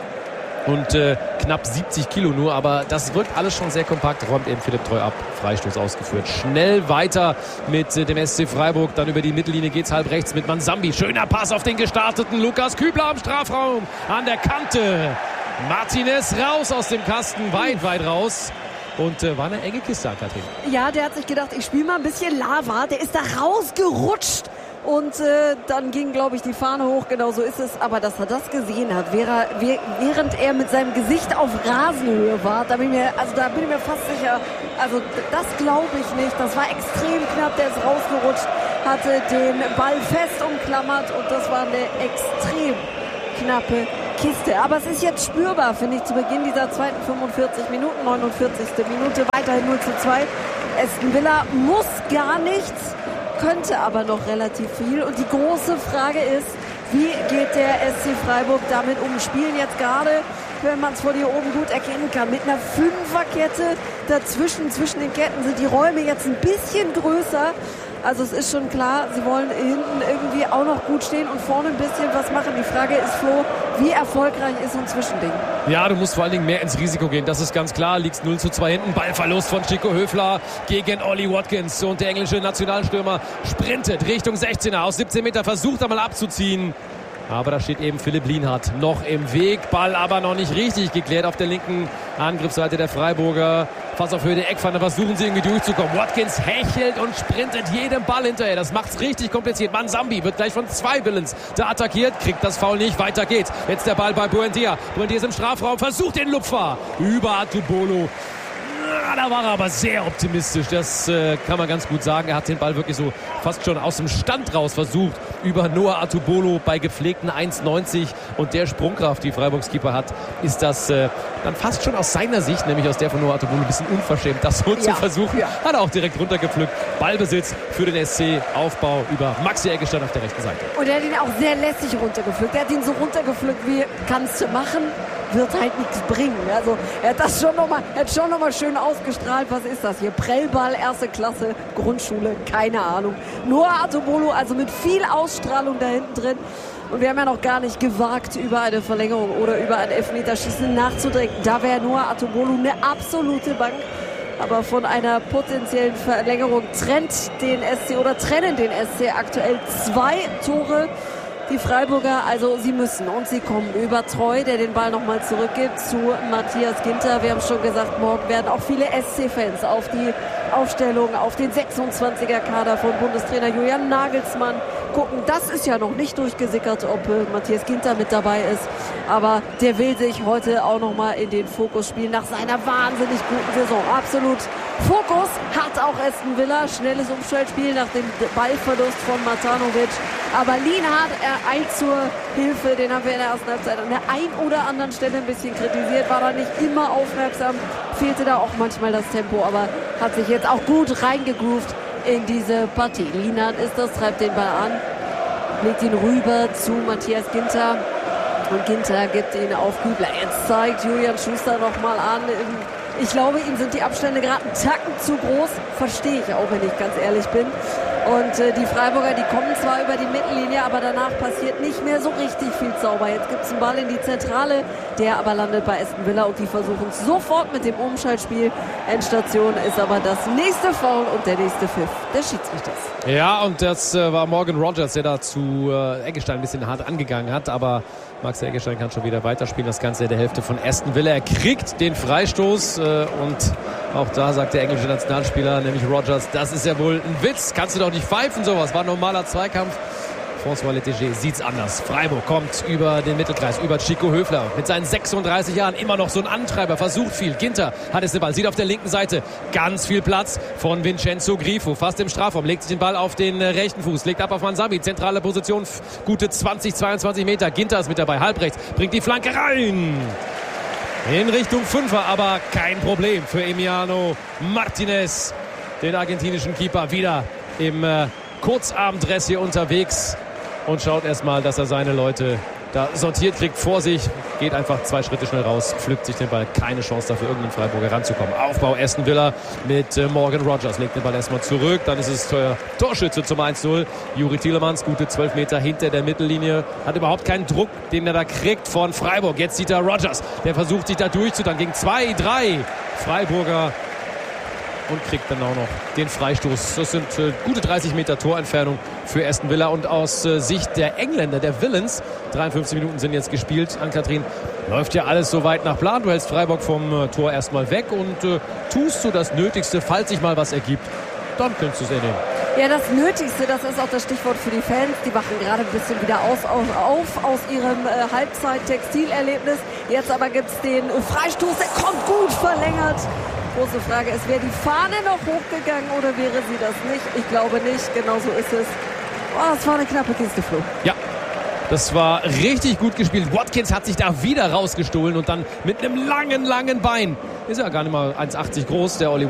Und äh, knapp siebzig Kilo nur, aber das wirkt alles schon sehr kompakt, räumt eben Philipp Treu ab, Freistoß ausgeführt. Schnell weiter mit äh, dem S C Freiburg, dann über die Mittellinie geht's halb rechts mit Mansambi. Schöner Pass auf den gestarteten Lukas Kübler am Strafraum, an der Kante. Martinez raus aus dem Kasten, weit, weit raus. Und äh, war eine enge Kiste, Katrin. Ja, der hat sich gedacht, ich spiele mal ein bisschen Lava, der ist da rausgerutscht. Und äh, dann ging, glaube ich, die Fahne hoch, genau so ist es. Aber dass er das gesehen hat, während er mit seinem Gesicht auf Rasenhöhe war, da bin ich mir, also da bin ich mir fast sicher, also das glaube ich nicht. Das war extrem knapp, der ist rausgerutscht, hatte den Ball fest umklammert und das war eine extrem knappe Kiste. Aber es ist jetzt spürbar, finde ich, zu Beginn dieser zweiten fünfundvierzig Minuten, neunundvierzigste Minute, weiterhin null zu zwei. Aston Villa muss gar nichts, könnte aber noch relativ viel. Und die große Frage ist, wie geht der S C Freiburg damit um? Spielen jetzt gerade, wenn man es von hier oben gut erkennen kann, mit einer Fünferkette dazwischen. Zwischen den Ketten sind die Räume jetzt ein bisschen größer. Also es ist schon klar, sie wollen hinten irgendwie auch noch gut stehen und vorne ein bisschen was machen. Die Frage ist, Flo, wie erfolgreich ist so ein Zwischending? Ja, du musst vor allen Dingen mehr ins Risiko gehen. Das ist ganz klar. Liegst null zu zwei hinten. Ballverlust von Chico Höfler gegen Ollie Watkins. Und der englische Nationalstürmer sprintet Richtung sechzehner. Aus siebzehn Meter versucht er mal abzuziehen. Aber da steht eben Philipp Lienhardt noch im Weg. Ball aber noch nicht richtig geklärt auf der linken Angriffsseite der Freiburger. Fast auf Höhe der Eckpfanne versuchen sie irgendwie durchzukommen. Watkins hechelt und sprintet jedem Ball hinterher. Das macht's richtig kompliziert. Mansambi wird gleich von zwei Villains da attackiert. Kriegt das Foul nicht. Weiter geht's. Jetzt der Ball bei Buendia. Buendia ist im Strafraum. Versucht den Lupfer über Atubolo. Da war er aber sehr optimistisch, das äh, kann man ganz gut sagen. Er hat den Ball wirklich so fast schon aus dem Stand raus versucht, über Noah Atubolo bei gepflegten eins neunzig. Und der Sprungkraft, die Freiburgs Keeper hat, ist das äh, dann fast schon aus seiner Sicht, nämlich aus der von Noah Atubolo, ein bisschen unverschämt, das so ja, zu versuchen. Ja. Hat er auch direkt runtergepflückt. Ballbesitz für den S C, Aufbau über Maxi Eggestein auf der rechten Seite. Und er hat ihn auch sehr lässig runtergepflückt. Er hat ihn so runtergepflückt, wie kannst du machen, wird halt nichts bringen. Also er hat das schon nochmal, er hat schon noch mal schön ausgestrahlt. Was ist das hier? Prellball, erste Klasse, Grundschule, keine Ahnung. Noah Atubolo, also mit viel Ausstrahlung da hinten drin. Und wir haben ja noch gar nicht gewagt, über eine Verlängerung oder über ein Elfmeterschießen nachzudenken. Da wäre Noah Atubolo eine absolute Bank. Aber von einer potenziellen Verlängerung trennt den S C oder trennen den S C aktuell zwei Tore. Die Freiburger, also sie müssen und sie kommen über Treu, der den Ball nochmal zurückgibt zu Matthias Ginter. Wir haben schon gesagt, morgen werden auch viele S C-Fans auf die Aufstellung, auf den sechsundzwanziger-Kader von Bundestrainer Julian Nagelsmann gucken. Das ist ja noch nicht durchgesickert, ob äh, Matthias Ginter mit dabei ist. Aber der will sich heute auch nochmal in den Fokus spielen nach seiner wahnsinnig guten Saison. Absolut Fokus hat auch Aston Villa. Schnelles Umschaltspiel nach dem Ballverlust von Matanovic. Aber Lienhardt, er eilt zur Hilfe. Den haben wir in der ersten Halbzeit an der einen oder anderen Stelle ein bisschen kritisiert. War da nicht immer aufmerksam. Fehlte da auch manchmal das Tempo. Aber hat sich jetzt auch gut reingegroovt in diese Partie. Lienhardt ist das, treibt den Ball an. Legt ihn rüber zu Matthias Ginter. Und Ginter gibt ihn auf Kübler. Jetzt zeigt Julian Schuster nochmal an. Ich glaube, ihm sind die Abstände gerade einen Tacken zu groß. Verstehe ich auch, wenn ich ganz ehrlich bin. Und äh, die Freiburger, die kommen zwar über die Mittellinie, aber danach passiert nicht mehr so richtig viel sauber. Jetzt gibt es einen Ball in die Zentrale, der aber landet bei Aston Villa und die versuchen es sofort mit dem Umschaltspiel. Endstation ist aber das nächste Foul und der nächste Pfiff des Schiedsrichters. Ja, und das äh, war Morgan Rogers, der da zu äh, Eggestein ein bisschen hart angegangen hat, aber Max Eggestein kann schon wieder weiterspielen. Das Ganze in der Hälfte von Aston Villa. Er kriegt den Freistoß äh, und auch da sagt der englische Nationalspieler, nämlich Rogers, das ist ja wohl ein Witz. Kannst du doch nicht pfeifen, sowas. War ein normaler Zweikampf. François Lettiger sieht's anders. Freiburg kommt über den Mittelkreis, über Chico Höfler. Mit seinen sechsunddreißig Jahren immer noch so ein Antreiber, versucht viel. Ginter hat es den Ball, sieht auf der linken Seite ganz viel Platz von Vincenzo Grifo. Fast im Strafraum, legt sich den Ball auf den rechten Fuß, legt ab auf Mansambi. Zentrale Position, gute zwanzig, zweiundzwanzig Meter. Ginter ist mit dabei, halbrechts, bringt die Flanke rein. In Richtung Fünfer, aber kein Problem für Emiliano Martinez, den argentinischen Keeper, wieder im äh, Kurzarmdress hier unterwegs und schaut erstmal, dass er seine Leute da sortiert, kriegt vor sich, geht einfach zwei Schritte schnell raus, pflückt sich den Ball. Keine Chance dafür, irgendeinen Freiburger ranzukommen. Aufbau Aston Villa mit äh, Morgan Rogers. Legt den Ball erstmal zurück. Dann ist es äh, Torschütze zum eins null. Juri Tielemans, gute zwölf Meter hinter der Mittellinie. Hat überhaupt keinen Druck, den er da kriegt von Freiburg. Jetzt sieht er Rogers. Der versucht sich da durchzudrängen gegen zwei, drei Freiburger. Und kriegt dann auch noch den Freistoß. Das sind äh, gute dreißig Meter Torentfernung für Aston Villa. Und aus äh, Sicht der Engländer, der Villains, dreiundfünfzig Minuten sind jetzt gespielt. Ann-Kathrin, läuft ja alles so weit nach Plan. Du hältst Freiburg vom äh, Tor erstmal weg und äh, tust so das Nötigste, falls sich mal was ergibt. Dann könntest du es ernehmen. Ja, das Nötigste, das ist auch das Stichwort für die Fans. Die wachen gerade ein bisschen wieder aus, auf, auf aus ihrem äh, Halbzeit-Textilerlebnis. Jetzt aber gibt es den Freistoß, der kommt gut verlängert. Große Frage ist, wäre die Fahne noch hochgegangen oder wäre sie das nicht? Ich glaube nicht, genau so ist es. Oh, das war eine knappe Kiste, Flo. Ja, das war richtig gut gespielt. Watkins hat sich da wieder rausgestohlen und dann mit einem langen, langen Bein. Ist ja gar nicht mal eins achtzig groß, der Ollie